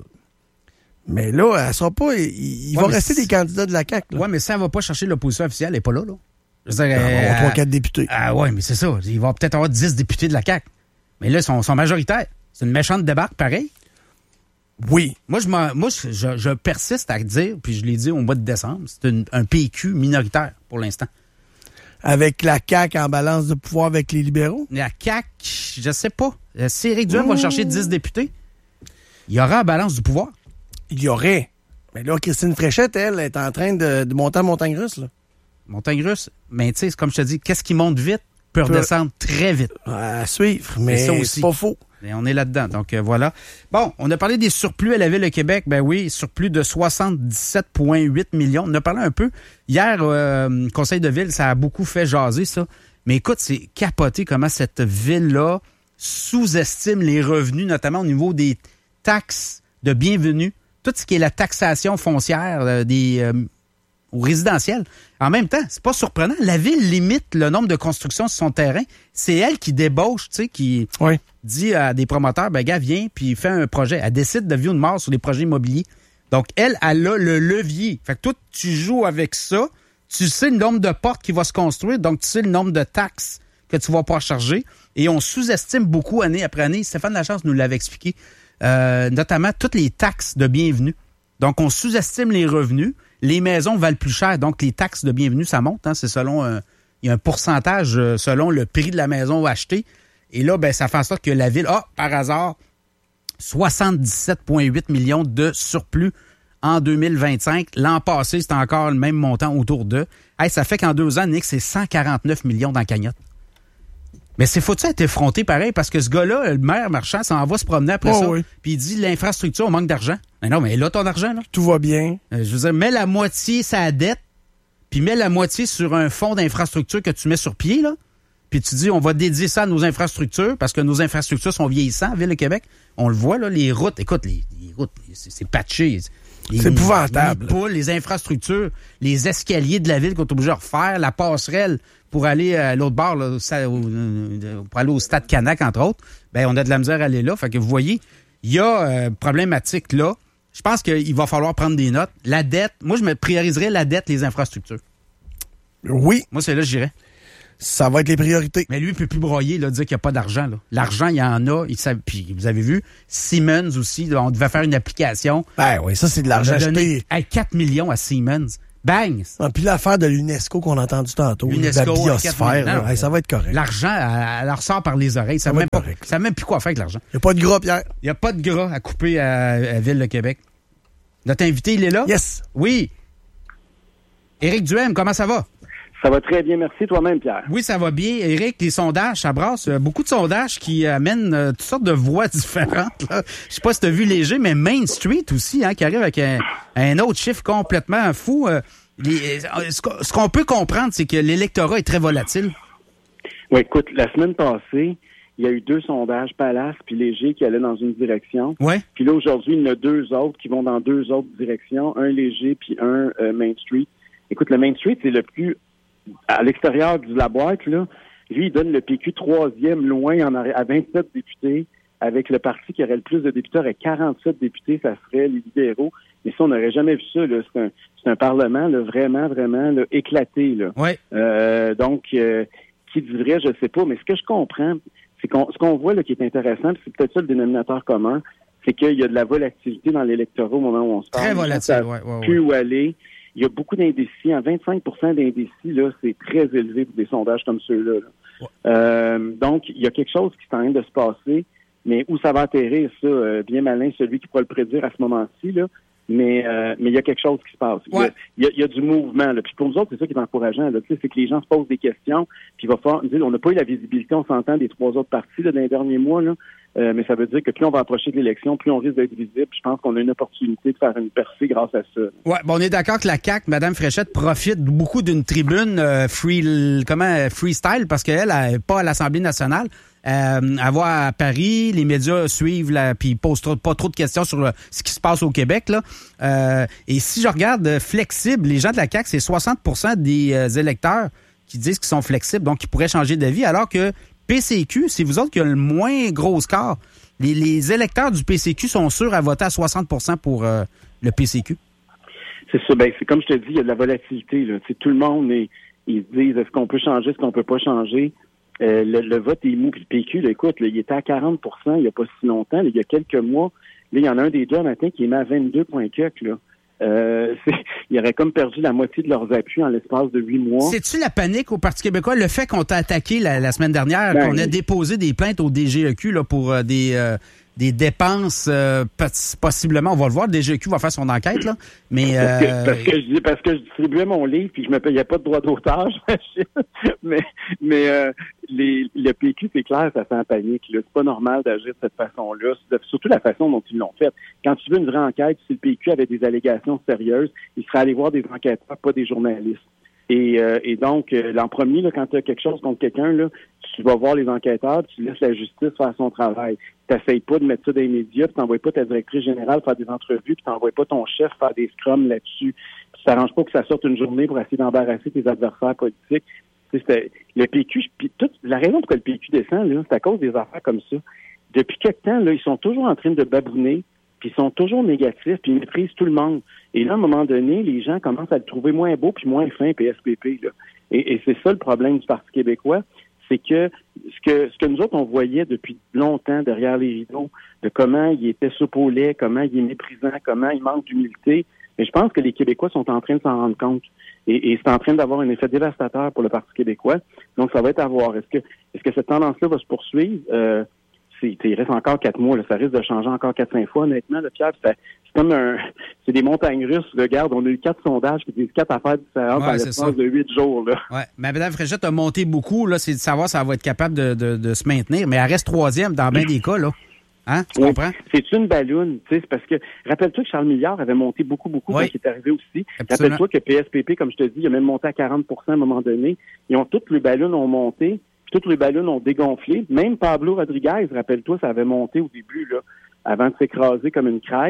Mais là, elle sera pas. Il, il Ouais, va mais rester c'est- des candidats de la C A Q. Là. Ouais, mais ça, elle va pas chercher l'opposition officielle, elle n'est pas là, là. Je veux dire, Elle va avoir euh, trois, quatre députés. Ah ouais, mais c'est ça. Il va peut-être avoir dix députés de la C A Q. Mais là, ils sont, sont majoritaires. C'est une méchante débarque, pareil. Oui. Moi, je, m'en- moi je, je- je persiste à dire, puis je l'ai dit au mois de décembre, c'est une- un P Q minoritaire pour l'instant. Avec la C A Q en balance de pouvoir avec les libéraux. La C A Q, je sais pas. Euh, Si Éric Duhem va Mmh. chercher dix députés, il y aura en balance du pouvoir. Il y aurait. Mais là, Christine Fréchette, elle, est en train de, de monter en montagne russe. Là. Montagne russe, mais tu sais, comme je te dis, qu'est-ce qui monte vite peut Peut- redescendre très vite. À suivre, C'est mais ça c'est aussi. pas faux. Et on est là-dedans, donc euh, voilà. Bon, on a parlé des surplus à la Ville de Québec. Ben oui, surplus de soixante-dix-sept virgule huit millions. On en a parlé un peu. Hier, euh, Conseil de Ville, ça a beaucoup fait jaser, ça. Mais écoute, c'est capoté comment cette ville-là sous-estime les revenus, notamment au niveau des taxes de bienvenue. Tout ce qui est la taxation foncière euh, des euh, au résidentiel. En même temps, c'est pas surprenant. La ville limite le nombre de constructions sur son terrain. C'est elle qui débauche, tu sais, qui oui. dit à des promoteurs, ben gars, viens, puis fais un projet. Elle décide de vie ou de mort sur les projets immobiliers. Donc, elle, elle a le levier. Fait que toi, tu joues avec ça. Tu sais le nombre de portes qui va se construire, donc tu sais le nombre de taxes que tu vas pouvoir charger. Et on sous-estime beaucoup année après année. Stéphane Lachance nous l'avait expliqué. Euh, notamment toutes les taxes de bienvenue. Donc, on sous-estime les revenus. Les maisons valent plus cher, donc les taxes de bienvenue, ça monte. Hein, c'est selon un, il y a un pourcentage euh, selon le prix de la maison achetée. Et là, ben, ça fait en sorte que la ville a, par hasard, soixante-dix-sept virgule huit millions de surplus en deux mille vingt-cinq. L'an passé, c'était encore le même montant autour de. Hey, ça fait qu'en deux ans, Nick, c'est cent quarante-neuf millions dans la cagnotte. Mais c'est faut-tu être effronté pareil, parce que ce gars-là, le maire Marchand, s'en va se promener après Oh, ça, oui. puis il dit l'infrastructure, on manque d'argent. Mais non, mais là, ton argent, là. Tout va bien. Euh, je veux dire, mets la moitié sa dette, puis mets la moitié sur un fonds d'infrastructure que tu mets sur pied, là. Puis tu dis, on va dédier ça à nos infrastructures, parce que nos infrastructures sont vieillissantes, Ville de Québec. On le voit, là, les routes. Écoute, les, les routes, c'est, c'est patché. Les, c'est épouvantable. Les poules, les infrastructures, les escaliers de la ville qu'on est obligé de refaire, la passerelle pour aller à l'autre bord, là, au, pour aller au Stade Canac, entre autres, ben on a de la misère à aller là. Fait que vous voyez, il y a euh, problématique là. Je pense qu'il va falloir prendre des notes. La dette, moi, je me prioriserais la dette, les infrastructures. Oui. Moi, c'est là que je dirais. Ça va être les priorités. Mais lui, il ne peut plus broyer, là, dire qu'il n'y a pas d'argent. Là. L'argent, il y en a. Il savent, puis vous avez vu, Siemens aussi, là, on devait faire une application. Ben oui, ça, c'est de l'argent acheté. À quatre millions à Siemens. Bang! Ah, puis l'affaire de l'UNESCO qu'on a entendu tantôt, l'UNESCO, la biosphère, là, hey, ça va être correct. L'argent, elle, elle ressort par les oreilles. Ça ne sait même plus quoi faire avec l'argent. Il n'y a pas de gras, Pierre. Il n'y a pas de gras à couper à, à Ville de Québec. Notre invité, il est là? Yes. Oui. Éric Duhem, comment ça va? Ça va très bien, merci. Toi-même, Pierre. Oui, ça va bien. Éric, les sondages, ça brasse. Beaucoup de sondages qui amènent euh, toutes sortes de voix différentes. Là. Je sais pas si tu as vu Léger, mais Main Street aussi, hein, qui arrive avec un, un autre chiffre complètement fou. Euh, les, ce qu'on peut comprendre, c'est que l'électorat est très volatile. Oui, écoute, la semaine passée, il y a eu deux sondages, Palace puis Léger, qui allaient dans une direction. Ouais. Puis là, aujourd'hui, il y en a deux autres qui vont dans deux autres directions, un Léger puis un euh, Main Street. Écoute, le Main Street, c'est le plus... À l'extérieur de la boîte, là, lui, il donne le P Q troisième loin en arrêt, à vingt-sept députés, avec le parti qui aurait le plus de députés, avec quarante-sept députés, ça serait les libéraux. Mais ça, on n'aurait jamais vu ça. Là. C'est un, c'est un parlement là, vraiment, vraiment là, éclaté. Là. Ouais. Euh, donc, euh, qui dirait, je sais pas, mais ce que je comprends, c'est qu'on ce qu'on voit là qui est intéressant, puis c'est peut-être ça le dénominateur commun, c'est qu'il y a de la volatilité dans l'électorat au moment où on se parle. Très volatile, oui. Ouais, ouais. Plus où aller. Il y a beaucoup d'indécis. En vingt-cinq pour cent d'indécis, là, c'est très élevé pour des sondages comme ceux-là. Là. Ouais. Euh, donc, il y a quelque chose qui est en train de se passer, mais où ça va atterrir, ça, euh, bien malin, celui qui pourra le prédire à ce moment-ci, là. Mais euh, mais il y a quelque chose qui se passe. Ouais. Il, y a, il y a du mouvement. Là. Puis pour nous autres, c'est ça qui est encourageant. Là. C'est que les gens se posent des questions. Puis il va falloir dire, on n'a pas eu la visibilité, on s'entend, des trois autres partis là, dans les derniers mois. Là. Euh, mais ça veut dire que plus on va approcher de l'élection, plus on risque d'être visible. Je pense qu'on a une opportunité de faire une percée grâce à ça. Ouais, bon, on est d'accord que la C A Q, Mme Fréchette, profite beaucoup d'une tribune euh, free, comment, freestyle parce qu'elle n'est pas à l'Assemblée nationale. Euh, elle va à Paris, les médias suivent, la, puis ils posent trop, pas trop de questions sur le, ce qui se passe au Québec. Là. Euh, et si je regarde euh, flexible, les gens de la C A Q, c'est soixante pour cent des euh, électeurs qui disent qu'ils sont flexibles, donc ils pourraient changer d'avis, alors que P C Q, c'est vous autres qui avez le moins gros score. Les, les électeurs du P C Q sont sûrs à voter à soixante pour cent pour euh, le P C Q. C'est ça. Ben, c'est comme je te dis, il y a de la volatilité. Là. Tout le monde, est, ils se disent, est-ce qu'on peut changer, est-ce qu'on peut pas changer? Euh, le, le vote est mou. Puis le P Q, là, écoute, là, il était à quarante pour cent il n'y a pas si longtemps. Là, il y a quelques mois. Là, il y en a un des deux matin qui est mis à vingt-deux point quelque, là. Euh, ils auraient comme perdu la moitié de leurs appuis en l'espace de huit mois. C'est-tu la panique au Parti québécois? Le fait qu'on t'a attaqué la, la semaine dernière, ben, qu'on a déposé des plaintes au D G E Q là, pour euh, des, euh, des dépenses, euh, possiblement, on va le voir, le D G E Q va faire son enquête, là. Mais, parce, que, euh... parce, que je, parce que je distribuais mon livre puis je me payais pas de droit d'auteur, mais, mais euh, les, le P Q, c'est clair, ça fait en panique. Là. C'est pas normal d'agir de cette façon-là, surtout la façon dont ils l'ont fait. Quand tu veux une vraie enquête, si le P Q avait des allégations sérieuses, il serait allé voir des enquêteurs, pas des journalistes. Et, euh, et donc, euh, l'an premier, là, quand tu as quelque chose contre quelqu'un, là, tu vas voir les enquêteurs, tu laisses la justice faire son travail. Tu n'essayes pas de mettre ça dans les médias, tu n'envoies pas ta directrice générale faire des entrevues, puis tu n'envoies pas ton chef faire des scrums là-dessus. Tu t'arranges pas que ça sorte une journée pour essayer d'embarrasser tes adversaires politiques. C'était, le P Q, puis toute, la raison pourquoi le P Q descend, là, c'est à cause des affaires comme ça. Depuis quelque temps, là, ils sont toujours en train de babouner, puis ils sont toujours négatifs, puis ils méprisent tout le monde. Et là, à un moment donné, les gens commencent à le trouver moins beau puis moins fin, P S P P. Là. Et, et c'est ça le problème du Parti québécois, c'est que ce que ce que nous autres, on voyait depuis longtemps derrière les rideaux, de comment il était soupe au lait, comment il est méprisant, comment il manque d'humilité, mais je pense que les Québécois sont en train de s'en rendre compte. Et, et c'est en train d'avoir un effet dévastateur pour le Parti québécois. Donc, ça va être à voir. Est-ce que est-ce que cette tendance-là va se poursuivre? Euh, c'est, il reste encore quatre mois. Là, ça risque de changer encore quatre, cinq fois, honnêtement, là, Pierre. C'est, c'est comme un... C'est des montagnes russes. Regarde, on a eu quatre sondages qui disent quatre affaires différentes ouais, dans l'espace de huit jours. Là. Ouais. Mais Mme Fréchette a monté beaucoup. Là, c'est de savoir si elle va être capable de, de, de se maintenir. Mais elle reste troisième dans bien des cas, là. Hein? Tu oui. comprends? C'est une balloune, tu sais, c'est parce que, rappelle-toi que Charles Milliard avait monté beaucoup, beaucoup oui. quand il est arrivé aussi. Absolument. Rappelle-toi que P S P P, comme je te dis, il a même monté à quarante pour cent à un moment donné. Ils ont, toutes les ballons ont monté, puis toutes les ballons ont dégonflé. Même Pablo Rodriguez, rappelle-toi, ça avait monté au début, là, avant de s'écraser comme une crêpe.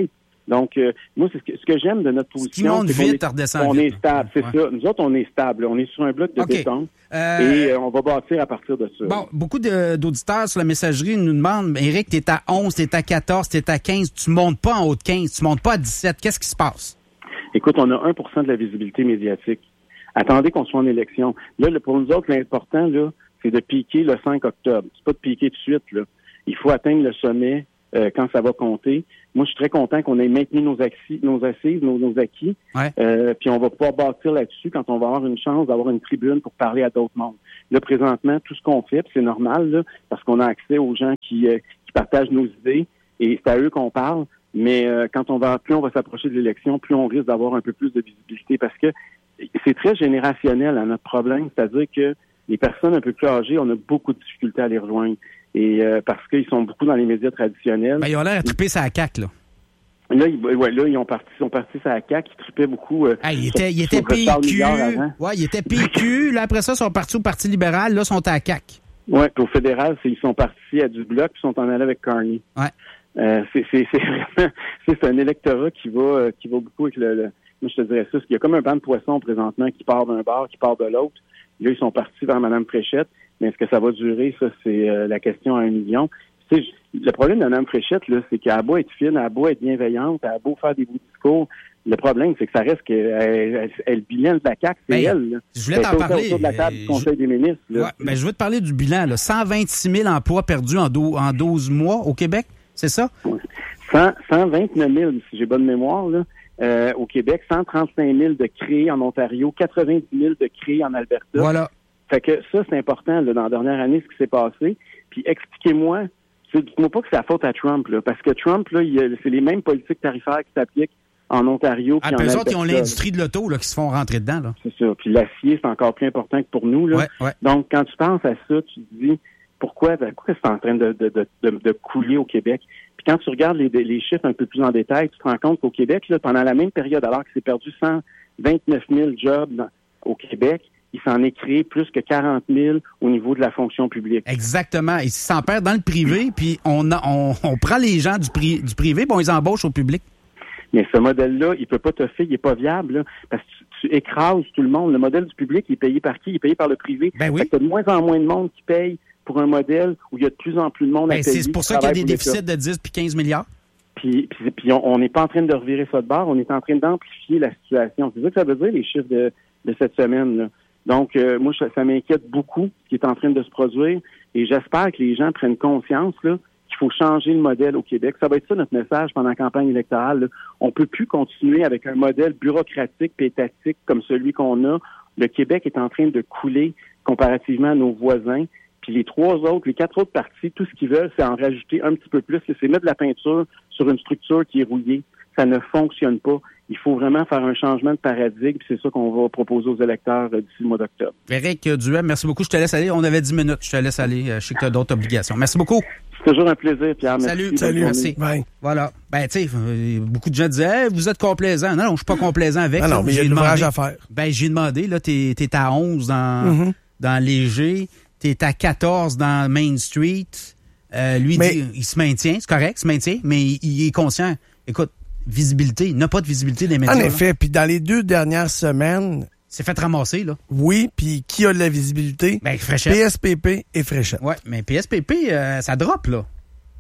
Donc, euh, moi, c'est ce que, ce que j'aime de notre position. Ce qui monte c'est vite, qu'on est, redescend on vite. est stable, c'est Ouais. ça. Nous autres, on est stable. On est sur un bloc de Okay. béton Euh, et euh, on va bâtir à partir de ça. Bon, beaucoup de, d'auditeurs sur la messagerie nous demandent, Éric, t'es à onze, t'es à quatorze, t'es à quinze, tu montes pas en haut de quinze, tu montes pas à dix-sept. Qu'est-ce qui se passe? Écoute, on a un pour cent de la visibilité médiatique. Attendez qu'on soit en élection. Là, le- pour nous autres, l'important, là, c'est de piquer le cinq octobre. C'est pas de piquer tout de suite, là. Il faut atteindre le sommet euh, quand ça va compter. Moi, je suis très content qu'on ait maintenu nos, axi- nos assises, nos, nos acquis. Ouais. Euh, puis on va pouvoir bâtir là-dessus quand on va avoir une chance d'avoir une tribune pour parler à d'autres mondes. Là, présentement, tout ce qu'on fait, puis c'est normal, là, parce qu'on a accès aux gens qui, euh, qui partagent nos idées, et c'est à eux qu'on parle. Mais euh, quand on va, plus on va s'approcher de l'élection, plus on risque d'avoir un peu plus de visibilité, parce que c'est très générationnel à notre problème, c'est-à-dire que les personnes un peu plus âgées, on a beaucoup de difficultés à les rejoindre. Et euh, parce qu'ils sont beaucoup dans les médias traditionnels. Ben, ils ont l'air à triper sur la C A Q, là. Là, ils, ouais, là, ils ont parti, sont partis sur la C A Q, ils tripaient beaucoup. Euh, Ah, il sur- était, il sur était P Richard Q. Milliard avant. Ouais, il était P Q. Là, après ça, ils sont partis au Parti libéral. Là, ils sont à la C A Q. Oui, puis au fédéral, c'est, ils sont partis à du bloc, puis ils sont en allés avec Carney. Ouais. Euh, c'est, c'est, c'est vraiment, c'est, c'est un électorat qui va, euh, qui va beaucoup avec le, le- moi, je te dirais ça, parce qu'il y a comme un banc de poissons présentement qui part d'un bar, qui part de l'autre. Là, ils sont partis vers Mme Fréchette. Mais est-ce que ça va durer? Ça, c'est euh, la question à un million. Tu sais, je- le problème de Mme Fréchette, là, c'est qu'elle a beau être fine, elle a beau être bienveillante, elle a beau faire des beaux discours. Le problème, c'est que ça reste que elle, elle, elle, le bilan de la C A Q, c'est Ben, elle. Là. je voulais Elle t'en était parler. autour de la table Euh, du Conseil des ministres. Là. Ouais, ben, je veux te parler du bilan, là. cent vingt-six mille emplois perdus en, do- en douze mois au Québec, c'est ça? cent, cent vingt-neuf mille, si j'ai bonne mémoire, là, euh, au Québec, cent trente-cinq mille de créés en Ontario, quatre-vingt-dix mille de créés en Alberta. Voilà. Fait que ça, c'est important, là, dans la dernière année, ce qui s'est passé. Puis expliquez-moi, c'est- dites-moi pas que c'est la faute à Trump, là, parce que Trump, là, il, a- c'est les mêmes politiques tarifaires qui s'appliquent en Ontario puis Ah, en puis eux Alberta. autres, ils ont l'industrie de l'auto là, qui se font rentrer dedans. Là. C'est ça. Puis l'acier, c'est encore plus important que pour nous. Là. Ouais, ouais. Donc, quand tu penses à ça, tu te dis pourquoi, ben, pourquoi c'est en train de, de, de, de, de couler au Québec. Puis quand tu regardes les, les chiffres un peu plus en détail, tu te rends compte qu'au Québec, là, pendant la même période, alors qu'il s'est perdu cent vingt-neuf mille jobs dans- au Québec, il s'en est créé plus que quarante mille au niveau de la fonction publique. Exactement. Et s'en perd dans le privé, puis on, a- on, on prend les gens du, pri- du privé, puis on les embauche au public. Mais ce modèle-là, il peut pas te faire, il est pas viable, là, parce que tu, tu écrases tout le monde. Le modèle du public, il est payé par qui? Il est payé par le privé. Ben oui. Fait que t'as de moins en moins de monde qui paye pour un modèle où il y a de plus en plus de monde Ben, à payer. c'est pour qui ça qu'il y a travaille des pour l'État. déficits de dix puis quinze milliards. Puis, puis, puis on on n'est pas en train de revirer ça de bord, on est en train d'amplifier la situation. C'est ça que ça veut dire, les chiffres de, de cette semaine, là. Donc, euh, moi, ça, ça m'inquiète beaucoup, ce qui est en train de se produire, et j'espère que les gens prennent conscience, là, qu'il faut changer le modèle au Québec. Ça va être ça notre message pendant la campagne électorale, là. On peut plus continuer avec un modèle bureaucratique et étatique comme celui qu'on a. Le Québec est en train de couler comparativement à nos voisins. Puis les trois autres, les quatre autres partis, tout ce qu'ils veulent, c'est en rajouter un petit peu plus. C'est mettre de la peinture sur une structure qui est rouillée. Ça ne fonctionne pas. Il faut vraiment faire un changement de paradigme. C'est ça qu'on va proposer aux électeurs euh, d'ici le mois d'octobre. Éric Duhem, merci beaucoup. Je te laisse aller. On avait dix minutes. Je te laisse aller. Je sais que tu as d'autres obligations. Merci beaucoup. C'est toujours un plaisir, Pierre. Merci. Salut. Bonne Salut. journée. Merci. Bye. Voilà. Ben, tu sais, euh, beaucoup de gens disaient, hey, vous êtes complaisant. Non, non, je suis pas complaisant avec. Non, non, mais il y a J'ai de l'ouvrage demandé- à faire. Ben, j'ai demandé, là, t'es, t'es à onze dans, Mhm. dans Léger. T'es à quatorze dans Main Street. Euh, lui, Mais- dit, il se maintient. C'est correct, il se maintient, mais il, il est conscient. Écoute, visibilité. Il n'a pas de visibilité des médias. En là. effet, puis dans les deux dernières semaines, C'est fait ramasser, là. oui, puis qui a de la visibilité? Ben, Fréchette. P S P P et Fréchette. Ouais, mais P S P P, euh, ça drop, là.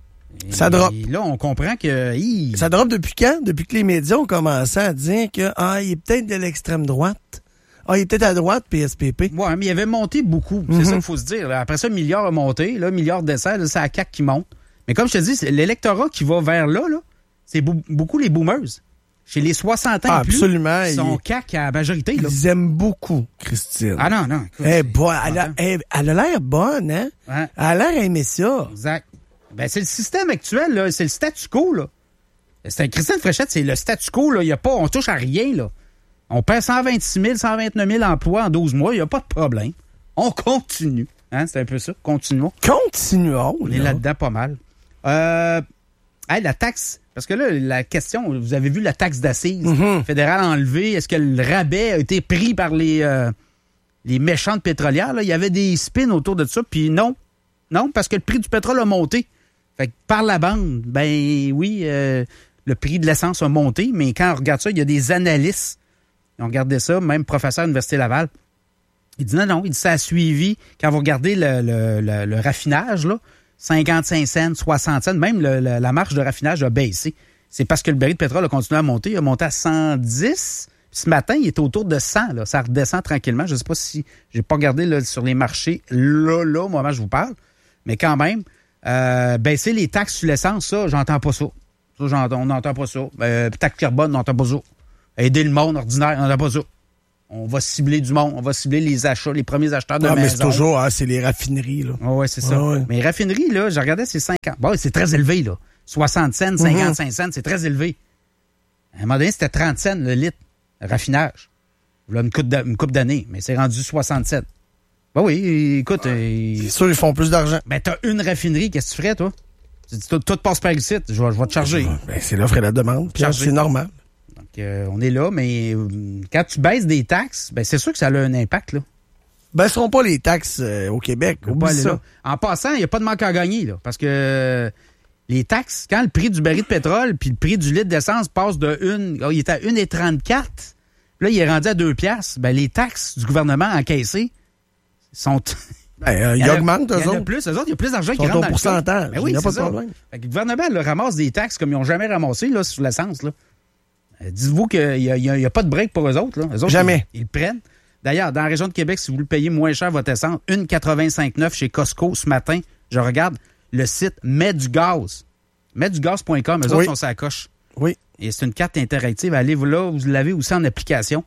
Ça Et drop. Là, on comprend que... hi, Ça drop depuis quand? Depuis que les médias ont commencé à dire que ah, il est peut-être de l'extrême droite. Ah, il est peut-être à droite, P S P P. Ouais, mais il avait monté beaucoup. C'est Mhm. ça qu'il faut se dire. là. Après ça, Milliard a monté. Là, Milliard descend. Là, c'est la C A Q qui monte. Mais comme je te dis, c'est l'électorat qui va vers là, là c'est bou- beaucoup les boomers. Chez les soixante ans Ah, et plus, absolument. ils sont Il- C A Q à la majorité. Là. Ils aiment beaucoup Christine. Ah non, non. écoute, Eh, c'est- bon, elle, a, elle, elle a l'air bonne, hein? Ouais. Elle a l'air aimer ça. Exact. Ben, c'est le système actuel, là. C'est le statu quo, là. C'est Christine Fréchette, c'est le statu quo, là. Il y a pas, on touche à rien, là. On perd cent vingt-six mille, cent vingt-neuf mille emplois en douze mois. Il n'y a pas de problème. On continue. Hein? C'est un peu ça. Continuons. Continuons. On est là. là-dedans pas mal. Euh, hey, la taxe. Parce que là, la question, vous avez vu la taxe d'assises Mhm. fédérale enlevée. Est-ce que le rabais a été pris par les, euh, les méchantes pétrolières? Là? Il y avait des spins autour de ça. Puis non. Non, parce que le prix du pétrole a monté. Fait que par la bande, ben oui, euh, le prix de l'essence a monté, mais quand on regarde ça, il y a des analystes qui ont regardé ça, même professeur à l'Université Laval. Il dit non, non, il dit ça a suivi. Quand vous regardez le, le, le, le raffinage, là, cinquante-cinq cents, soixante cents, même le, le, la marge de raffinage a baissé. C'est parce que le baril de pétrole a continué à monter. Il a monté à cent dix. Ce matin, il était autour de cent. Là. Ça redescend tranquillement. Je ne sais pas si... J'ai pas regardé là, sur les marchés là, là, au moment où je vous parle. Mais quand même, euh, baisser les taxes sur l'essence, ça, j'entends pas ça. Ça, j'entends, on n'entend pas ça. Euh, taxe carbone, on n'entend pas ça. Aider le monde ordinaire, on n'entend pas ça. On va cibler du monde. On va cibler les achats, les premiers acheteurs de ah, maison. mais c'est toujours, hein, c'est les raffineries, là. Oh, oui, c'est ça. Ah, ouais. Mais les raffineries, là, je regardais, c'est cinquante. Bon, c'est très élevé, là. soixante cents, cinquante-cinq cents, c'est très élevé. À un moment donné, c'était trente cents le litre, le raffinage. Là, une couple, une couple d'années, mais c'est rendu soixante-sept. Ben oui, écoute... Ouais. Euh, c'est sûr, ils font plus d'argent. Ben, t'as une raffinerie, qu'est-ce que tu ferais, toi? Tu dis, tout, tout passe par ici, je vais, je vais te charger. Ben, c'est l'offre et la demande, puis c'est normal. Donc, euh, on est là, mais euh, quand tu baisses des taxes, ben c'est sûr que ça a un impact, là. Baisseront pas les taxes euh, au Québec. Oublie ça. Là. En passant, il n'y a pas de manque à gagner, là, parce que euh, les taxes, quand le prix du baril de pétrole puis le prix du litre d'essence passe de une, oh, il est à un virgule trente-quatre, là, il est rendu à deux piastres, ben les taxes du gouvernement encaissées sont... Ben, euh, ils augmentent, eux autres. Il y en a plus, eux autres, il y a plus d'argent qui rentre dans le pourcentage. Ben oui, il n'y a pas de ça. problème. Fait que le gouvernement là, ramasse des taxes comme ils n'ont jamais ramassé là, sur l'essence. Là. Euh, dites-vous qu'il n'y a, a, a pas de break pour eux autres. Là. Eux autres jamais. Ils, ils le prennent. D'ailleurs, dans la région de Québec, si vous le payez moins cher votre essence, un virgule quatre-vingt-cinq neuf chez Costco ce matin, je regarde le site Met du gaz. met du gaz point com, eux oui. autres sont sur la coche. Oui. Et c'est une carte interactive. Allez-vous là, vous l'avez aussi en application.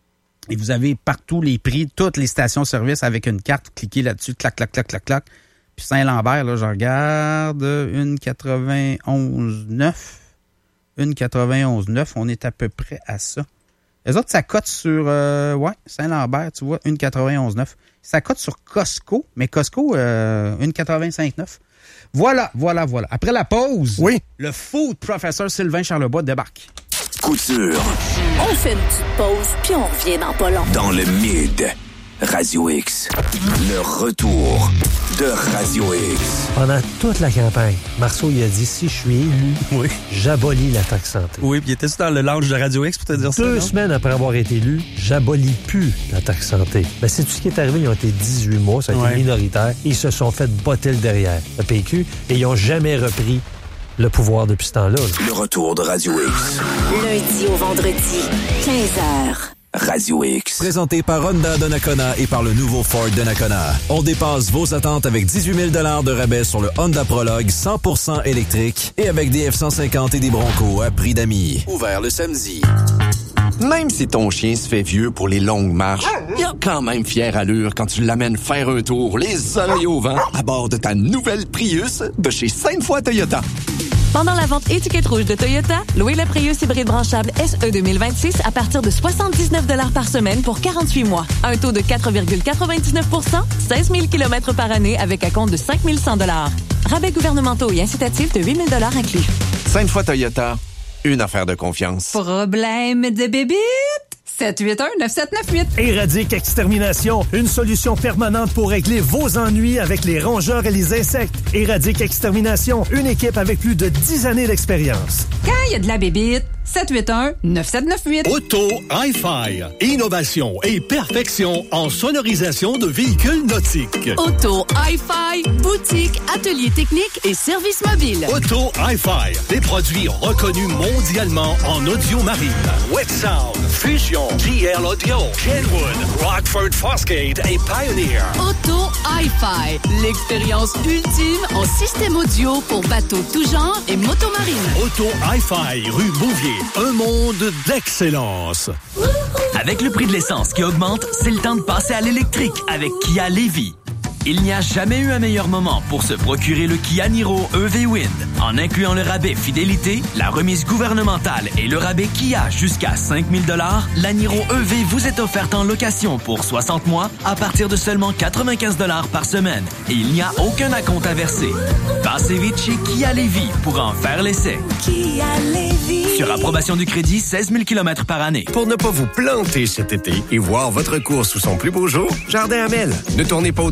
Et vous avez partout les prix, toutes les stations-service avec une carte. Cliquez là-dessus, clac, clac, clac, clac, clac. Puis Saint-Lambert, là, je regarde, un virgule quatre-vingt-onze neuf. un virgule quatre-vingt-onze neuf, on est à peu près à ça. Les autres, ça cote sur, euh, ouais, Saint-Lambert, tu vois, un virgule quatre-vingt-onze neuf. Ça cote sur Costco, mais Costco, euh, un virgule quatre-vingt-cinq neuf. Voilà, voilà, voilà. Après la pause, oui. le food professeur Sylvain Charlebois débarque. Couture. On fait une petite pause, puis on revient dans pas long. Dans le mid, Radio X. Le retour de Radio X. Pendant toute la campagne, Marceau, il a dit, si je suis élu, oui. j'abolis la taxe santé. Oui, puis il était dans le lounge de Radio X pour te dire Deux ça, Deux semaines après avoir été élu, j'abolis plus la taxe santé. Mais c'est tout ce qui est arrivé, ils ont été dix-huit mois, ça a été ouais. minoritaire. Ils se sont fait botter le derrière, le P Q, et ils n'ont jamais repris le pouvoir depuis ce temps-là. Là. Le retour de Radio X. Lundi au vendredi, quinze heures. Radio X. Présenté par Honda Donnacona et par le nouveau Ford Donnacona. On dépasse vos attentes avec dix-huit mille dollars de rabais sur le Honda Prologue cent pour cent électrique et avec des F cent cinquante et des Bronco à prix d'amis. Ouvert le samedi. Même si ton chien se fait vieux pour les longues marches, il a quand même fière allure quand tu l'amènes faire un tour, les oreilles au vent, à bord de ta nouvelle Prius de chez Sainte-Foy Toyota. Pendant la vente étiquette rouge de Toyota, louez la Prius hybride branchable S E deux mille vingt-six à partir de soixante-dix-neuf dollars par semaine pour quarante-huit mois. Un taux de quatre virgule quatre-vingt-dix-neuf pour cent, seize mille kilomètres par année avec un compte de cinq mille cent dollars. Rabais gouvernementaux et incitatifs de huit mille dollars inclus. Sainte-Foy Toyota, une affaire de confiance. Problème de bébite? sept huit un neuf sept neuf huit. Éradique Extermination, une solution permanente pour régler vos ennuis avec les rongeurs et les insectes. Éradique Extermination, une équipe avec plus de dix années d'expérience. Quand il y a de la bébite, sept huit un neuf sept neuf huit. Auto Hi-Fi. Innovation et perfection en sonorisation de véhicules nautiques. Auto Hi-Fi. Boutique, atelier technique et service mobile. Auto Hi-Fi. Des produits reconnus mondialement en audio marine. Wet Sound, Fusion, G L Audio, Kenwood, Rockford Fosgate et Pioneer. Auto Hi-Fi. L'expérience ultime en système audio pour bateaux tout genre et motomarine. Auto Hi-Fi, rue Bouvier. Un monde d'excellence. Avec le prix de l'essence qui augmente, c'est le temps de passer à l'électrique avec Kia Lévis. Il n'y a jamais eu un meilleur moment pour se procurer le Kia Niro E V Wind. En incluant le rabais fidélité, la remise gouvernementale et le rabais Kia jusqu'à cinq mille dollars, la Niro E V vous est offerte en location pour soixante mois à partir de seulement quatre-vingt-quinze dollars par semaine. Et il n'y a aucun acompte à verser. Passez vite chez Kia Lévis pour en faire l'essai. Kia Lévis. Sur approbation du crédit, seize mille kilomètres par année. Pour ne pas vous planter cet été et voir votre course sous son plus beau jour, Jardin Hamel. Ne tournez pas autour du pot.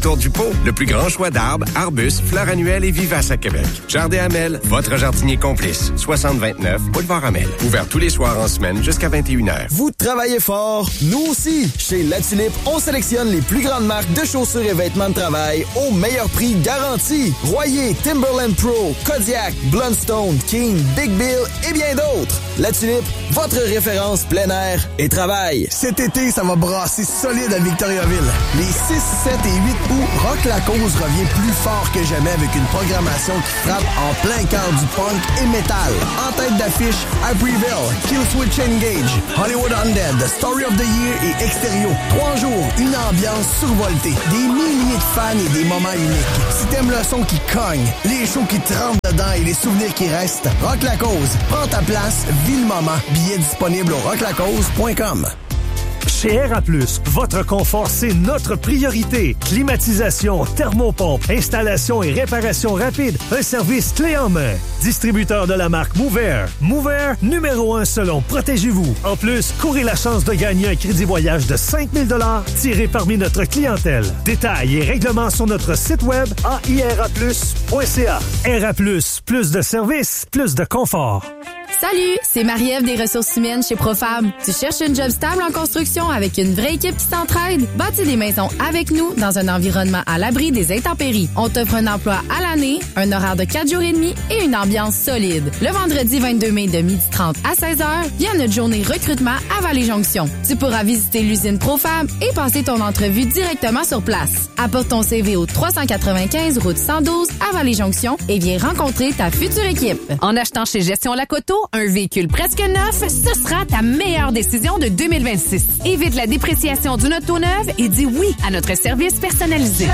Pro, le plus grand choix d'arbres, arbustes, fleurs annuelles et vivaces à Québec. Jardin Hamel, votre jardinier complice. soixante vingt-neuf, boulevard Hamel. Ouvert tous les soirs en semaine jusqu'à vingt et une heures. Vous travaillez fort, nous aussi. Chez La Tulipe, on sélectionne les plus grandes marques de chaussures et vêtements de travail au meilleur prix garanti. Royer, Timberland Pro, Kodiak, Blundstone, King, Big Bill et bien d'autres. La Tulipe, votre référence plein air et travail. Cet été, ça va brasser solide à Victoriaville. Les six, sept et huit août, Rock La Cause revient plus fort que jamais avec une programmation qui frappe en plein cœur du punk et métal. En tête d'affiche, Abbeville, Killswitch Engage, Hollywood Undead, The Story of the Year et Extérieur. Trois jours, une ambiance survoltée, des milliers de fans et des moments uniques. Si t'aimes le son qui cogne, les shows qui trempent dedans et les souvenirs qui restent, Rock La Cause, prends ta place, vis le moment. Billets disponibles au rock la cause point com. Chez R A plus, votre confort, c'est notre priorité. Climatisation, thermopompe, installation et réparation rapide. Un service clé en main. Distributeur de la marque Mover. Mover, numéro un selon Protégez-vous. En plus, courez la chance de gagner un crédit voyage de cinq mille dollars tiré parmi notre clientèle. Détails et règlements sur notre site web a i r a plus point c a. R A plus, plus de services, plus de confort. Salut, c'est Marie-Ève des ressources humaines chez Profab. Tu cherches une job stable en construction avec une vraie équipe qui s'entraide? Bâtis des maisons avec nous dans un environnement à l'abri des intempéries. On t'offre un emploi à l'année, un horaire de quatre jours et demi et une ambiance solide. Le vendredi vingt-deux mai de midi trente à seize heures, viens à notre journée recrutement à Vallée-Jonction. Tu pourras visiter l'usine Profab et passer ton entrevue directement sur place. Apporte ton C V au trois cent quatre-vingt-quinze route cent douze à Vallée-Jonction et viens rencontrer ta future équipe. En achetant chez Gestion Lacoto, un véhicule presque neuf, ce sera ta meilleure décision de deux mille vingt-six. Évite la dépréciation d'une auto neuve et dis oui à notre service personnalisé.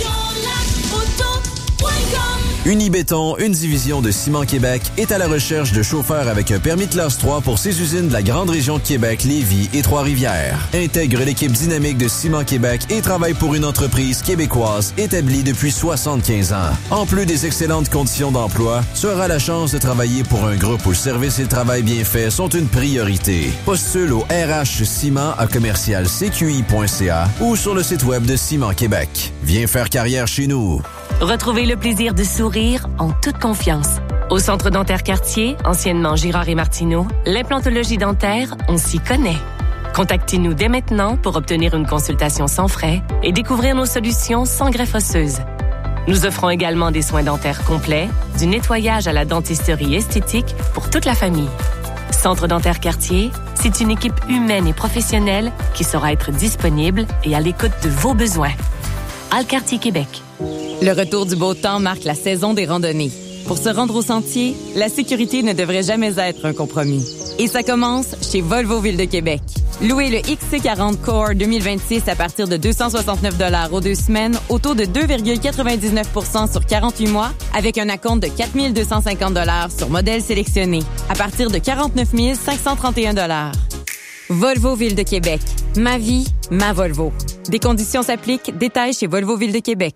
Unibéton, une division de Ciment Québec, est à la recherche de chauffeurs avec un permis de classe trois pour ses usines de la grande région de Québec, Lévis et Trois-Rivières. Intègre l'équipe dynamique de Ciment Québec et travaille pour une entreprise québécoise établie depuis soixante-quinze ans. En plus des excellentes conditions d'emploi, tu auras la chance de travailler pour un groupe où le service et le travail bien fait sont une priorité. Postule au R H Ciment à commercial c q i point c a ou sur le site web de Ciment Québec. Viens faire carrière chez nous. Retrouvez le plaisir de sourire en toute confiance. Au Centre dentaire Cartier, anciennement Girard et Martineau, l'implantologie dentaire, on s'y connaît. Contactez-nous dès maintenant pour obtenir une consultation sans frais et découvrir nos solutions sans greffe osseuse. Nous offrons également des soins dentaires complets, du nettoyage à la dentisterie esthétique pour toute la famille. Centre dentaire Cartier, c'est une équipe humaine et professionnelle qui saura être disponible et à l'écoute de vos besoins. Alcartier Québec. Le retour du beau temps marque la saison des randonnées. Pour se rendre au sentier, la sécurité ne devrait jamais être un compromis. Et ça commence chez Volvo Ville de Québec. Louez le X C quarante Core deux mille vingt-six à partir de deux cent soixante-neuf dollars aux deux semaines, au taux de deux virgule quatre-vingt-dix-neuf pour cent sur quarante-huit mois, avec un acompte de quatre mille deux cent cinquante dollars sur modèle sélectionné, à partir de quarante-neuf mille cinq cent trente et un dollars. Volvo Ville de Québec. Ma vie, ma Volvo. Des conditions s'appliquent. Détails chez Volvo Ville de Québec.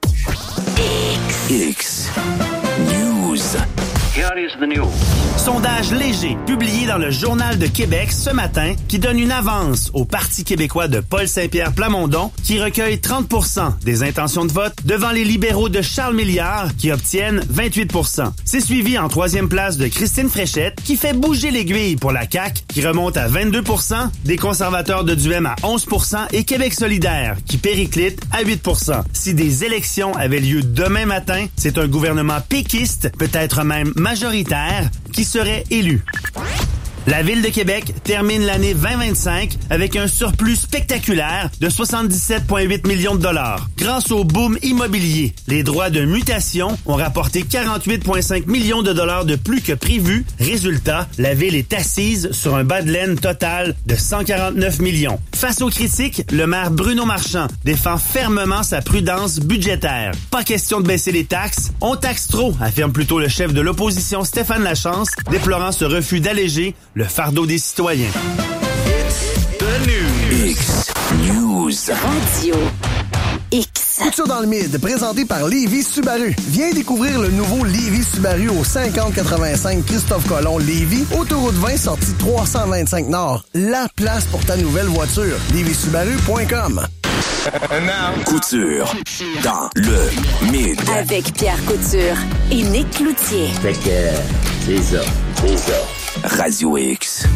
X News. Here is the news. Sondage léger publié dans le Journal de Québec ce matin qui donne une avance au Parti québécois de Paul Saint-Pierre Plamondon qui recueille trente pour cent des intentions de vote devant les libéraux de Charles Milliard qui obtiennent vingt-huit pour cent. C'est suivi en troisième place de Christine Fréchette qui fait bouger l'aiguille pour la C A Q qui remonte à vingt-deux pour cent, des conservateurs de Duhem à onze pour cent et Québec solidaire qui périclite à huit pour cent. Si des élections avaient lieu demain matin, c'est un gouvernement péquiste, peut-être même majoritaire, qui serait élu. La Ville de Québec termine l'année vingt vingt-cinq avec un surplus spectaculaire de soixante-dix-sept virgule huit millions de dollars. Grâce au boom immobilier, les droits de mutation ont rapporté quarante-huit virgule cinq millions de dollars de plus que prévu. Résultat, la Ville est assise sur un bas de laine total de cent quarante-neuf millions. Face aux critiques, le maire Bruno Marchand défend fermement sa prudence budgétaire. Pas question de baisser les taxes, on taxe trop, affirme plutôt le chef de l'opposition Stéphane Lachance, déplorant ce refus d'alléger le fardeau des citoyens. It's the news. X News. Radio X. Couture dans le mid, présenté par Lévis Subaru. Viens découvrir le nouveau Lévis Subaru au cinquante quatre-vingt-cinq Christophe Colomb Lévis, autoroute vingt sortie trois cent vingt-cinq Nord. La place pour ta nouvelle voiture. lévis subaru point com. Couture dans le Mid. Avec Pierre Couture et Nick Cloutier. Fait que c'est ça, c'est ça. Radio X.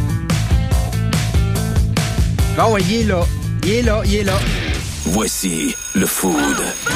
Oh, ouais, il est là. Il est là, il est là. Voici le Food.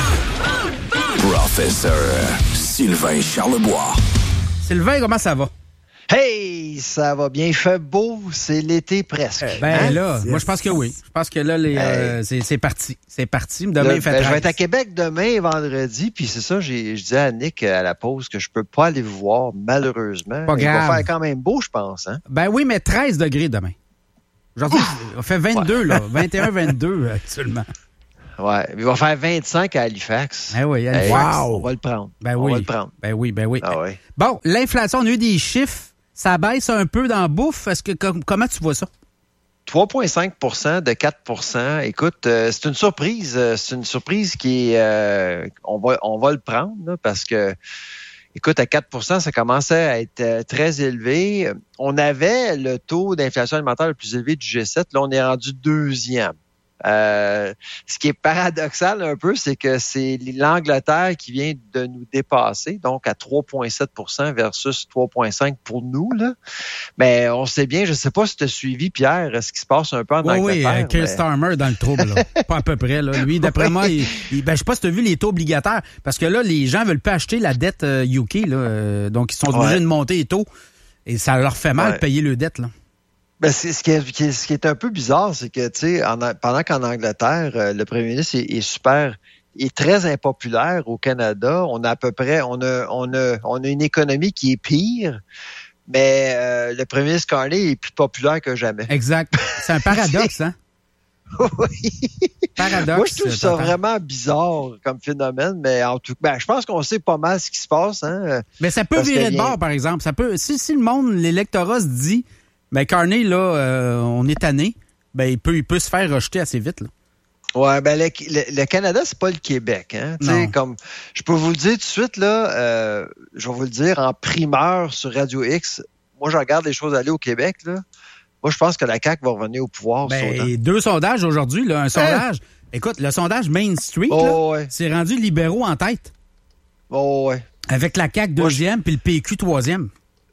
Professeur Sylvain Charlebois. Sylvain, comment ça va? Hey, ça va bien. Il fait beau, c'est l'été presque. Ben hein? là, moi je pense que oui. Je pense que là, les, euh, hey. c'est, c'est parti. C'est parti. Demain, là, il fait ben, treize. je vais être à Québec demain et vendredi, puis c'est ça, j'ai, je disais à Nick à la pause que je peux pas aller vous voir, malheureusement. Pas grave. Il va faire quand même beau, je pense. Hein? Ben oui, mais treize degrés demain. Aujourd'hui, on fait vingt-deux, ouais. là. vingt et un, vingt-deux actuellement. Ouais, il va faire vingt-cinq à Halifax. Ben oui, Halifax. Hey, wow. On va le prendre. Ben on oui. va le prendre. Ben oui, ben oui. Ah ouais. Bon, l'inflation, on a eu des chiffres. Ça baisse un peu dans la bouffe. Est-ce que, comment tu vois ça? trois virgule cinq pour cent de quatre pour cent. Écoute, euh, c'est une surprise. C'est une surprise qui est... Euh, on, va, on va le prendre là, parce que, écoute, à quatre pour cent, ça commençait à être euh, très élevé. On avait le taux d'inflation alimentaire le plus élevé du G sept. Là, on est rendu deuxième. Euh, ce qui est paradoxal un peu, c'est que c'est l'Angleterre qui vient de nous dépasser, donc à trois virgule sept pour cent versus trois virgule cinq pour cent pour nous. Là. Mais on sait bien, je ne sais pas si tu as suivi, Pierre, ce qui se passe un peu en oui, Angleterre. Oui, Keir mais... Starmer dans le trouble. Là. Pas à peu près. Là. Lui, d'après moi, il, il, ben, je sais pas si tu as vu les taux obligataires, parce que là, les gens veulent pas acheter la dette euh, U K, là, euh, donc ils sont obligés ouais. de monter les taux, et ça leur fait mal ouais. de payer le dette. Là. Ben, c'est, ce, qui est, qui est, ce qui est un peu bizarre, c'est que, tu sais, pendant qu'en Angleterre, euh, le premier ministre est, est super, est très impopulaire au Canada. On a à peu près, on a, on a, on a une économie qui est pire, mais euh, le premier ministre Carney est plus populaire que jamais. Exact. C'est un paradoxe, hein? Oui. Paradoxe. Moi, je trouve ça total. Vraiment bizarre comme phénomène, mais en tout cas, ben, je pense qu'on sait pas mal ce qui se passe, hein. Mais ça peut virer de bord, par exemple. Ça peut, si, si le monde, l'électorat se dit, ben Carney, là, euh, on est tanné, ben il peut, il peut se faire rejeter assez vite, là. Ouais, ben le, le, le Canada, c'est pas le Québec, hein. Tu sais, comme je peux vous le dire tout de suite, là, euh, je vais vous le dire en primeur sur Radio X. Moi, je regarde les choses aller au Québec, là. Moi, je pense que la C A Q va revenir au pouvoir. Ben, deux sondages aujourd'hui, là. Un sondage. Hein? Écoute, le sondage Main Street, oh, là, ouais. c'est rendu libéraux en tête. Oh, ouais. Avec la C A Q deuxième, puis le P Q troisième.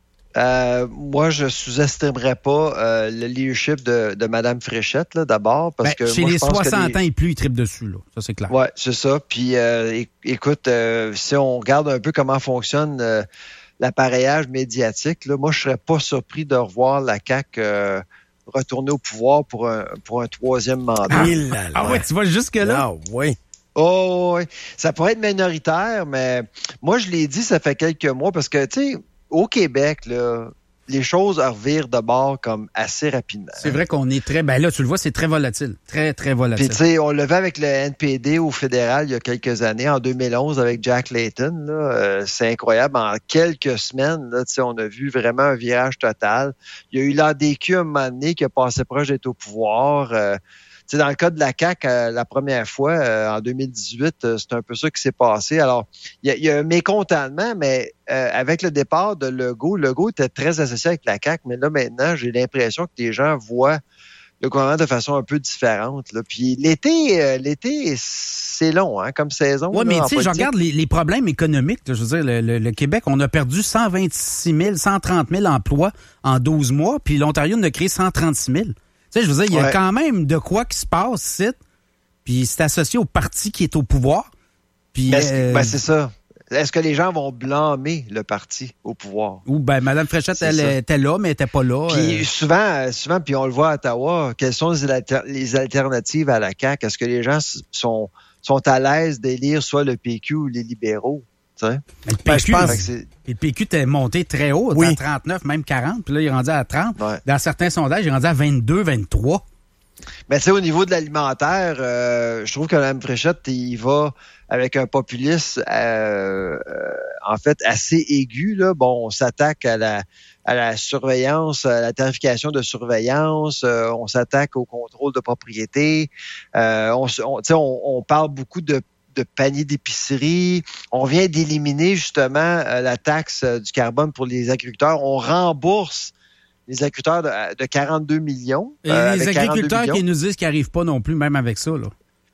Euh, moi, je sous-estimerais pas euh, le leadership de, de Mme Fréchette, là, d'abord. Parce ben, que chez moi, les je pense soixante que ans et plus, ils trippent dessus, là. Ça, c'est clair. Oui, c'est ça. Puis, euh, écoute, euh, si on regarde un peu comment fonctionne euh, l'appareillage médiatique, là, moi, je serais pas surpris de revoir la C A Q euh, retourner au pouvoir pour un, pour un troisième mandat. Ah, ah ouais, tu vas jusque-là? Ah oui. Oh, oui. Ça pourrait être minoritaire, mais moi, je l'ai dit, ça fait quelques mois, parce que, tu sais, au Québec, là, les choses revirent de bord comme assez rapidement. C'est vrai qu'on est très... Ben là, tu le vois, c'est très volatile. Très, très volatile. Puis, tu sais, on le vu avec le N P D au fédéral il y a quelques années, en deux mille onze, avec Jack Layton. Là, euh, c'est incroyable. En quelques semaines, là, tu sais, on a vu vraiment un virage total. Il y a eu l'A D Q à un moment donné qui a passé proche d'être au pouvoir. Euh, Tu sais, dans le cas de la C A Q, euh, la première fois, euh, en deux mille dix-huit, euh, c'est un peu ça qui s'est passé. Alors, il y, y a un mécontentement, mais euh, avec le départ de Legault, Legault était très associé avec la C A Q, mais là, maintenant, j'ai l'impression que les gens voient le gouvernement de façon un peu différente. Là. Puis l'été, euh, l'été, c'est long, hein, comme saison. Oui, mais tu sais, je regarde les, les problèmes économiques. Là, je veux dire, le, le, le Québec, on a perdu cent vingt-six mille, cent trente mille emplois en douze mois, puis l'Ontario en a créé cent trente-six mille. Tu sais, je veux dire, il y a ouais. quand même de quoi qui se passe ici, puis c'est associé au parti qui est au pouvoir. Puis, ben, euh, ben c'est ça. Est-ce que les gens vont blâmer le parti au pouvoir? Ou ben Mme Fréchette, c'est elle ça. était là, mais elle n'était pas là. Puis euh... souvent, souvent, puis on le voit à Ottawa, quelles sont les, alter- les alternatives à la C A Q? Est-ce que les gens sont, sont à l'aise d'élire soit le P Q ou les libéraux? Le P Q, ben, le P Q était monté très haut, oui. à trente-neuf, même quarante, puis là, il est rendu à trente. Ouais. Dans certains sondages, il est rendu à vingt-deux, vingt-trois. Mais tu sais, au niveau de l'alimentaire, euh, je trouve que Mme Fréchette, il va avec un populisme, euh, euh, en fait, assez aigu. Là. Bon, on s'attaque à la, à la surveillance, à la tarification de surveillance, euh, on s'attaque au contrôle de propriété, euh, on, on, on, on parle beaucoup de de panier d'épicerie. On vient d'éliminer justement euh, la taxe euh, du carbone pour les agriculteurs. On rembourse les agriculteurs de, de quarante-deux millions. Et euh, les agriculteurs qui nous disent qu'ils n'arrivent pas non plus, même avec ça, là.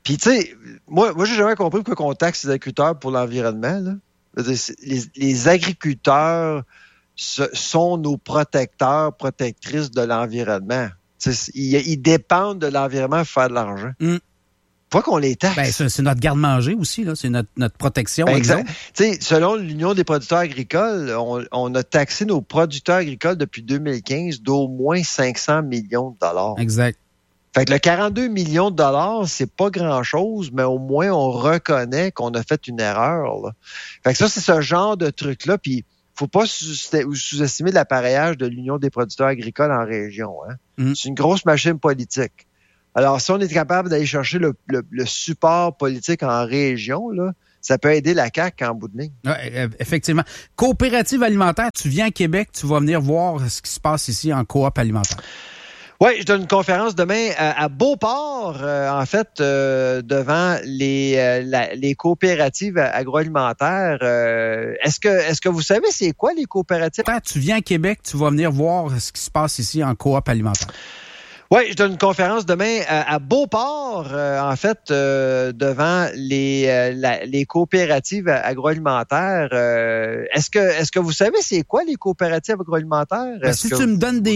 Puis, tu sais, moi, moi, j'ai jamais compris pourquoi on taxe les agriculteurs pour l'environnement, là. Les, les agriculteurs ce, sont nos protecteurs, protectrices de l'environnement. Ils, ils dépendent de l'environnement pour faire de l'argent. Mm. Pourquoi qu'on les taxe? Ben, c'est, c'est notre garde-manger aussi, là. C'est notre, notre protection. Ben, exact. T'sais, selon l'Union des producteurs agricoles, on, on a taxé nos producteurs agricoles depuis deux mille quinze d'au moins cinq cents millions de dollars. Exact. Fait que le quarante-deux millions de dollars, c'est pas grand-chose, mais au moins on reconnaît qu'on a fait une erreur, là. Fait que ça, c'est ce genre de truc-là. Puis, faut pas sous-estimer l'appareillage de l'Union des producteurs agricoles en région. Hein? Mm. C'est une grosse machine politique. Alors, si on est capable d'aller chercher le, le, le support politique en région, là, ça peut aider la C A Q en bout de ligne. Ouais, effectivement. Coopérative alimentaire, tu viens à Québec, tu vas venir voir ce qui se passe ici en coop alimentaire. Oui, je donne une conférence demain à, à Beauport, euh, en fait, euh, devant les, euh, la, les coopératives agroalimentaires. Euh, est-ce que est-ce que vous savez c'est quoi les coopératives? Tu viens à Québec, tu vas venir voir ce qui se passe ici en coop alimentaire. Oui, je donne une conférence demain à, à Beauport, euh, en fait, euh, devant les, euh, la, les coopératives agroalimentaires. Euh, est-ce que est-ce que vous savez c'est quoi les coopératives agroalimentaires? Ben, si tu me donnes des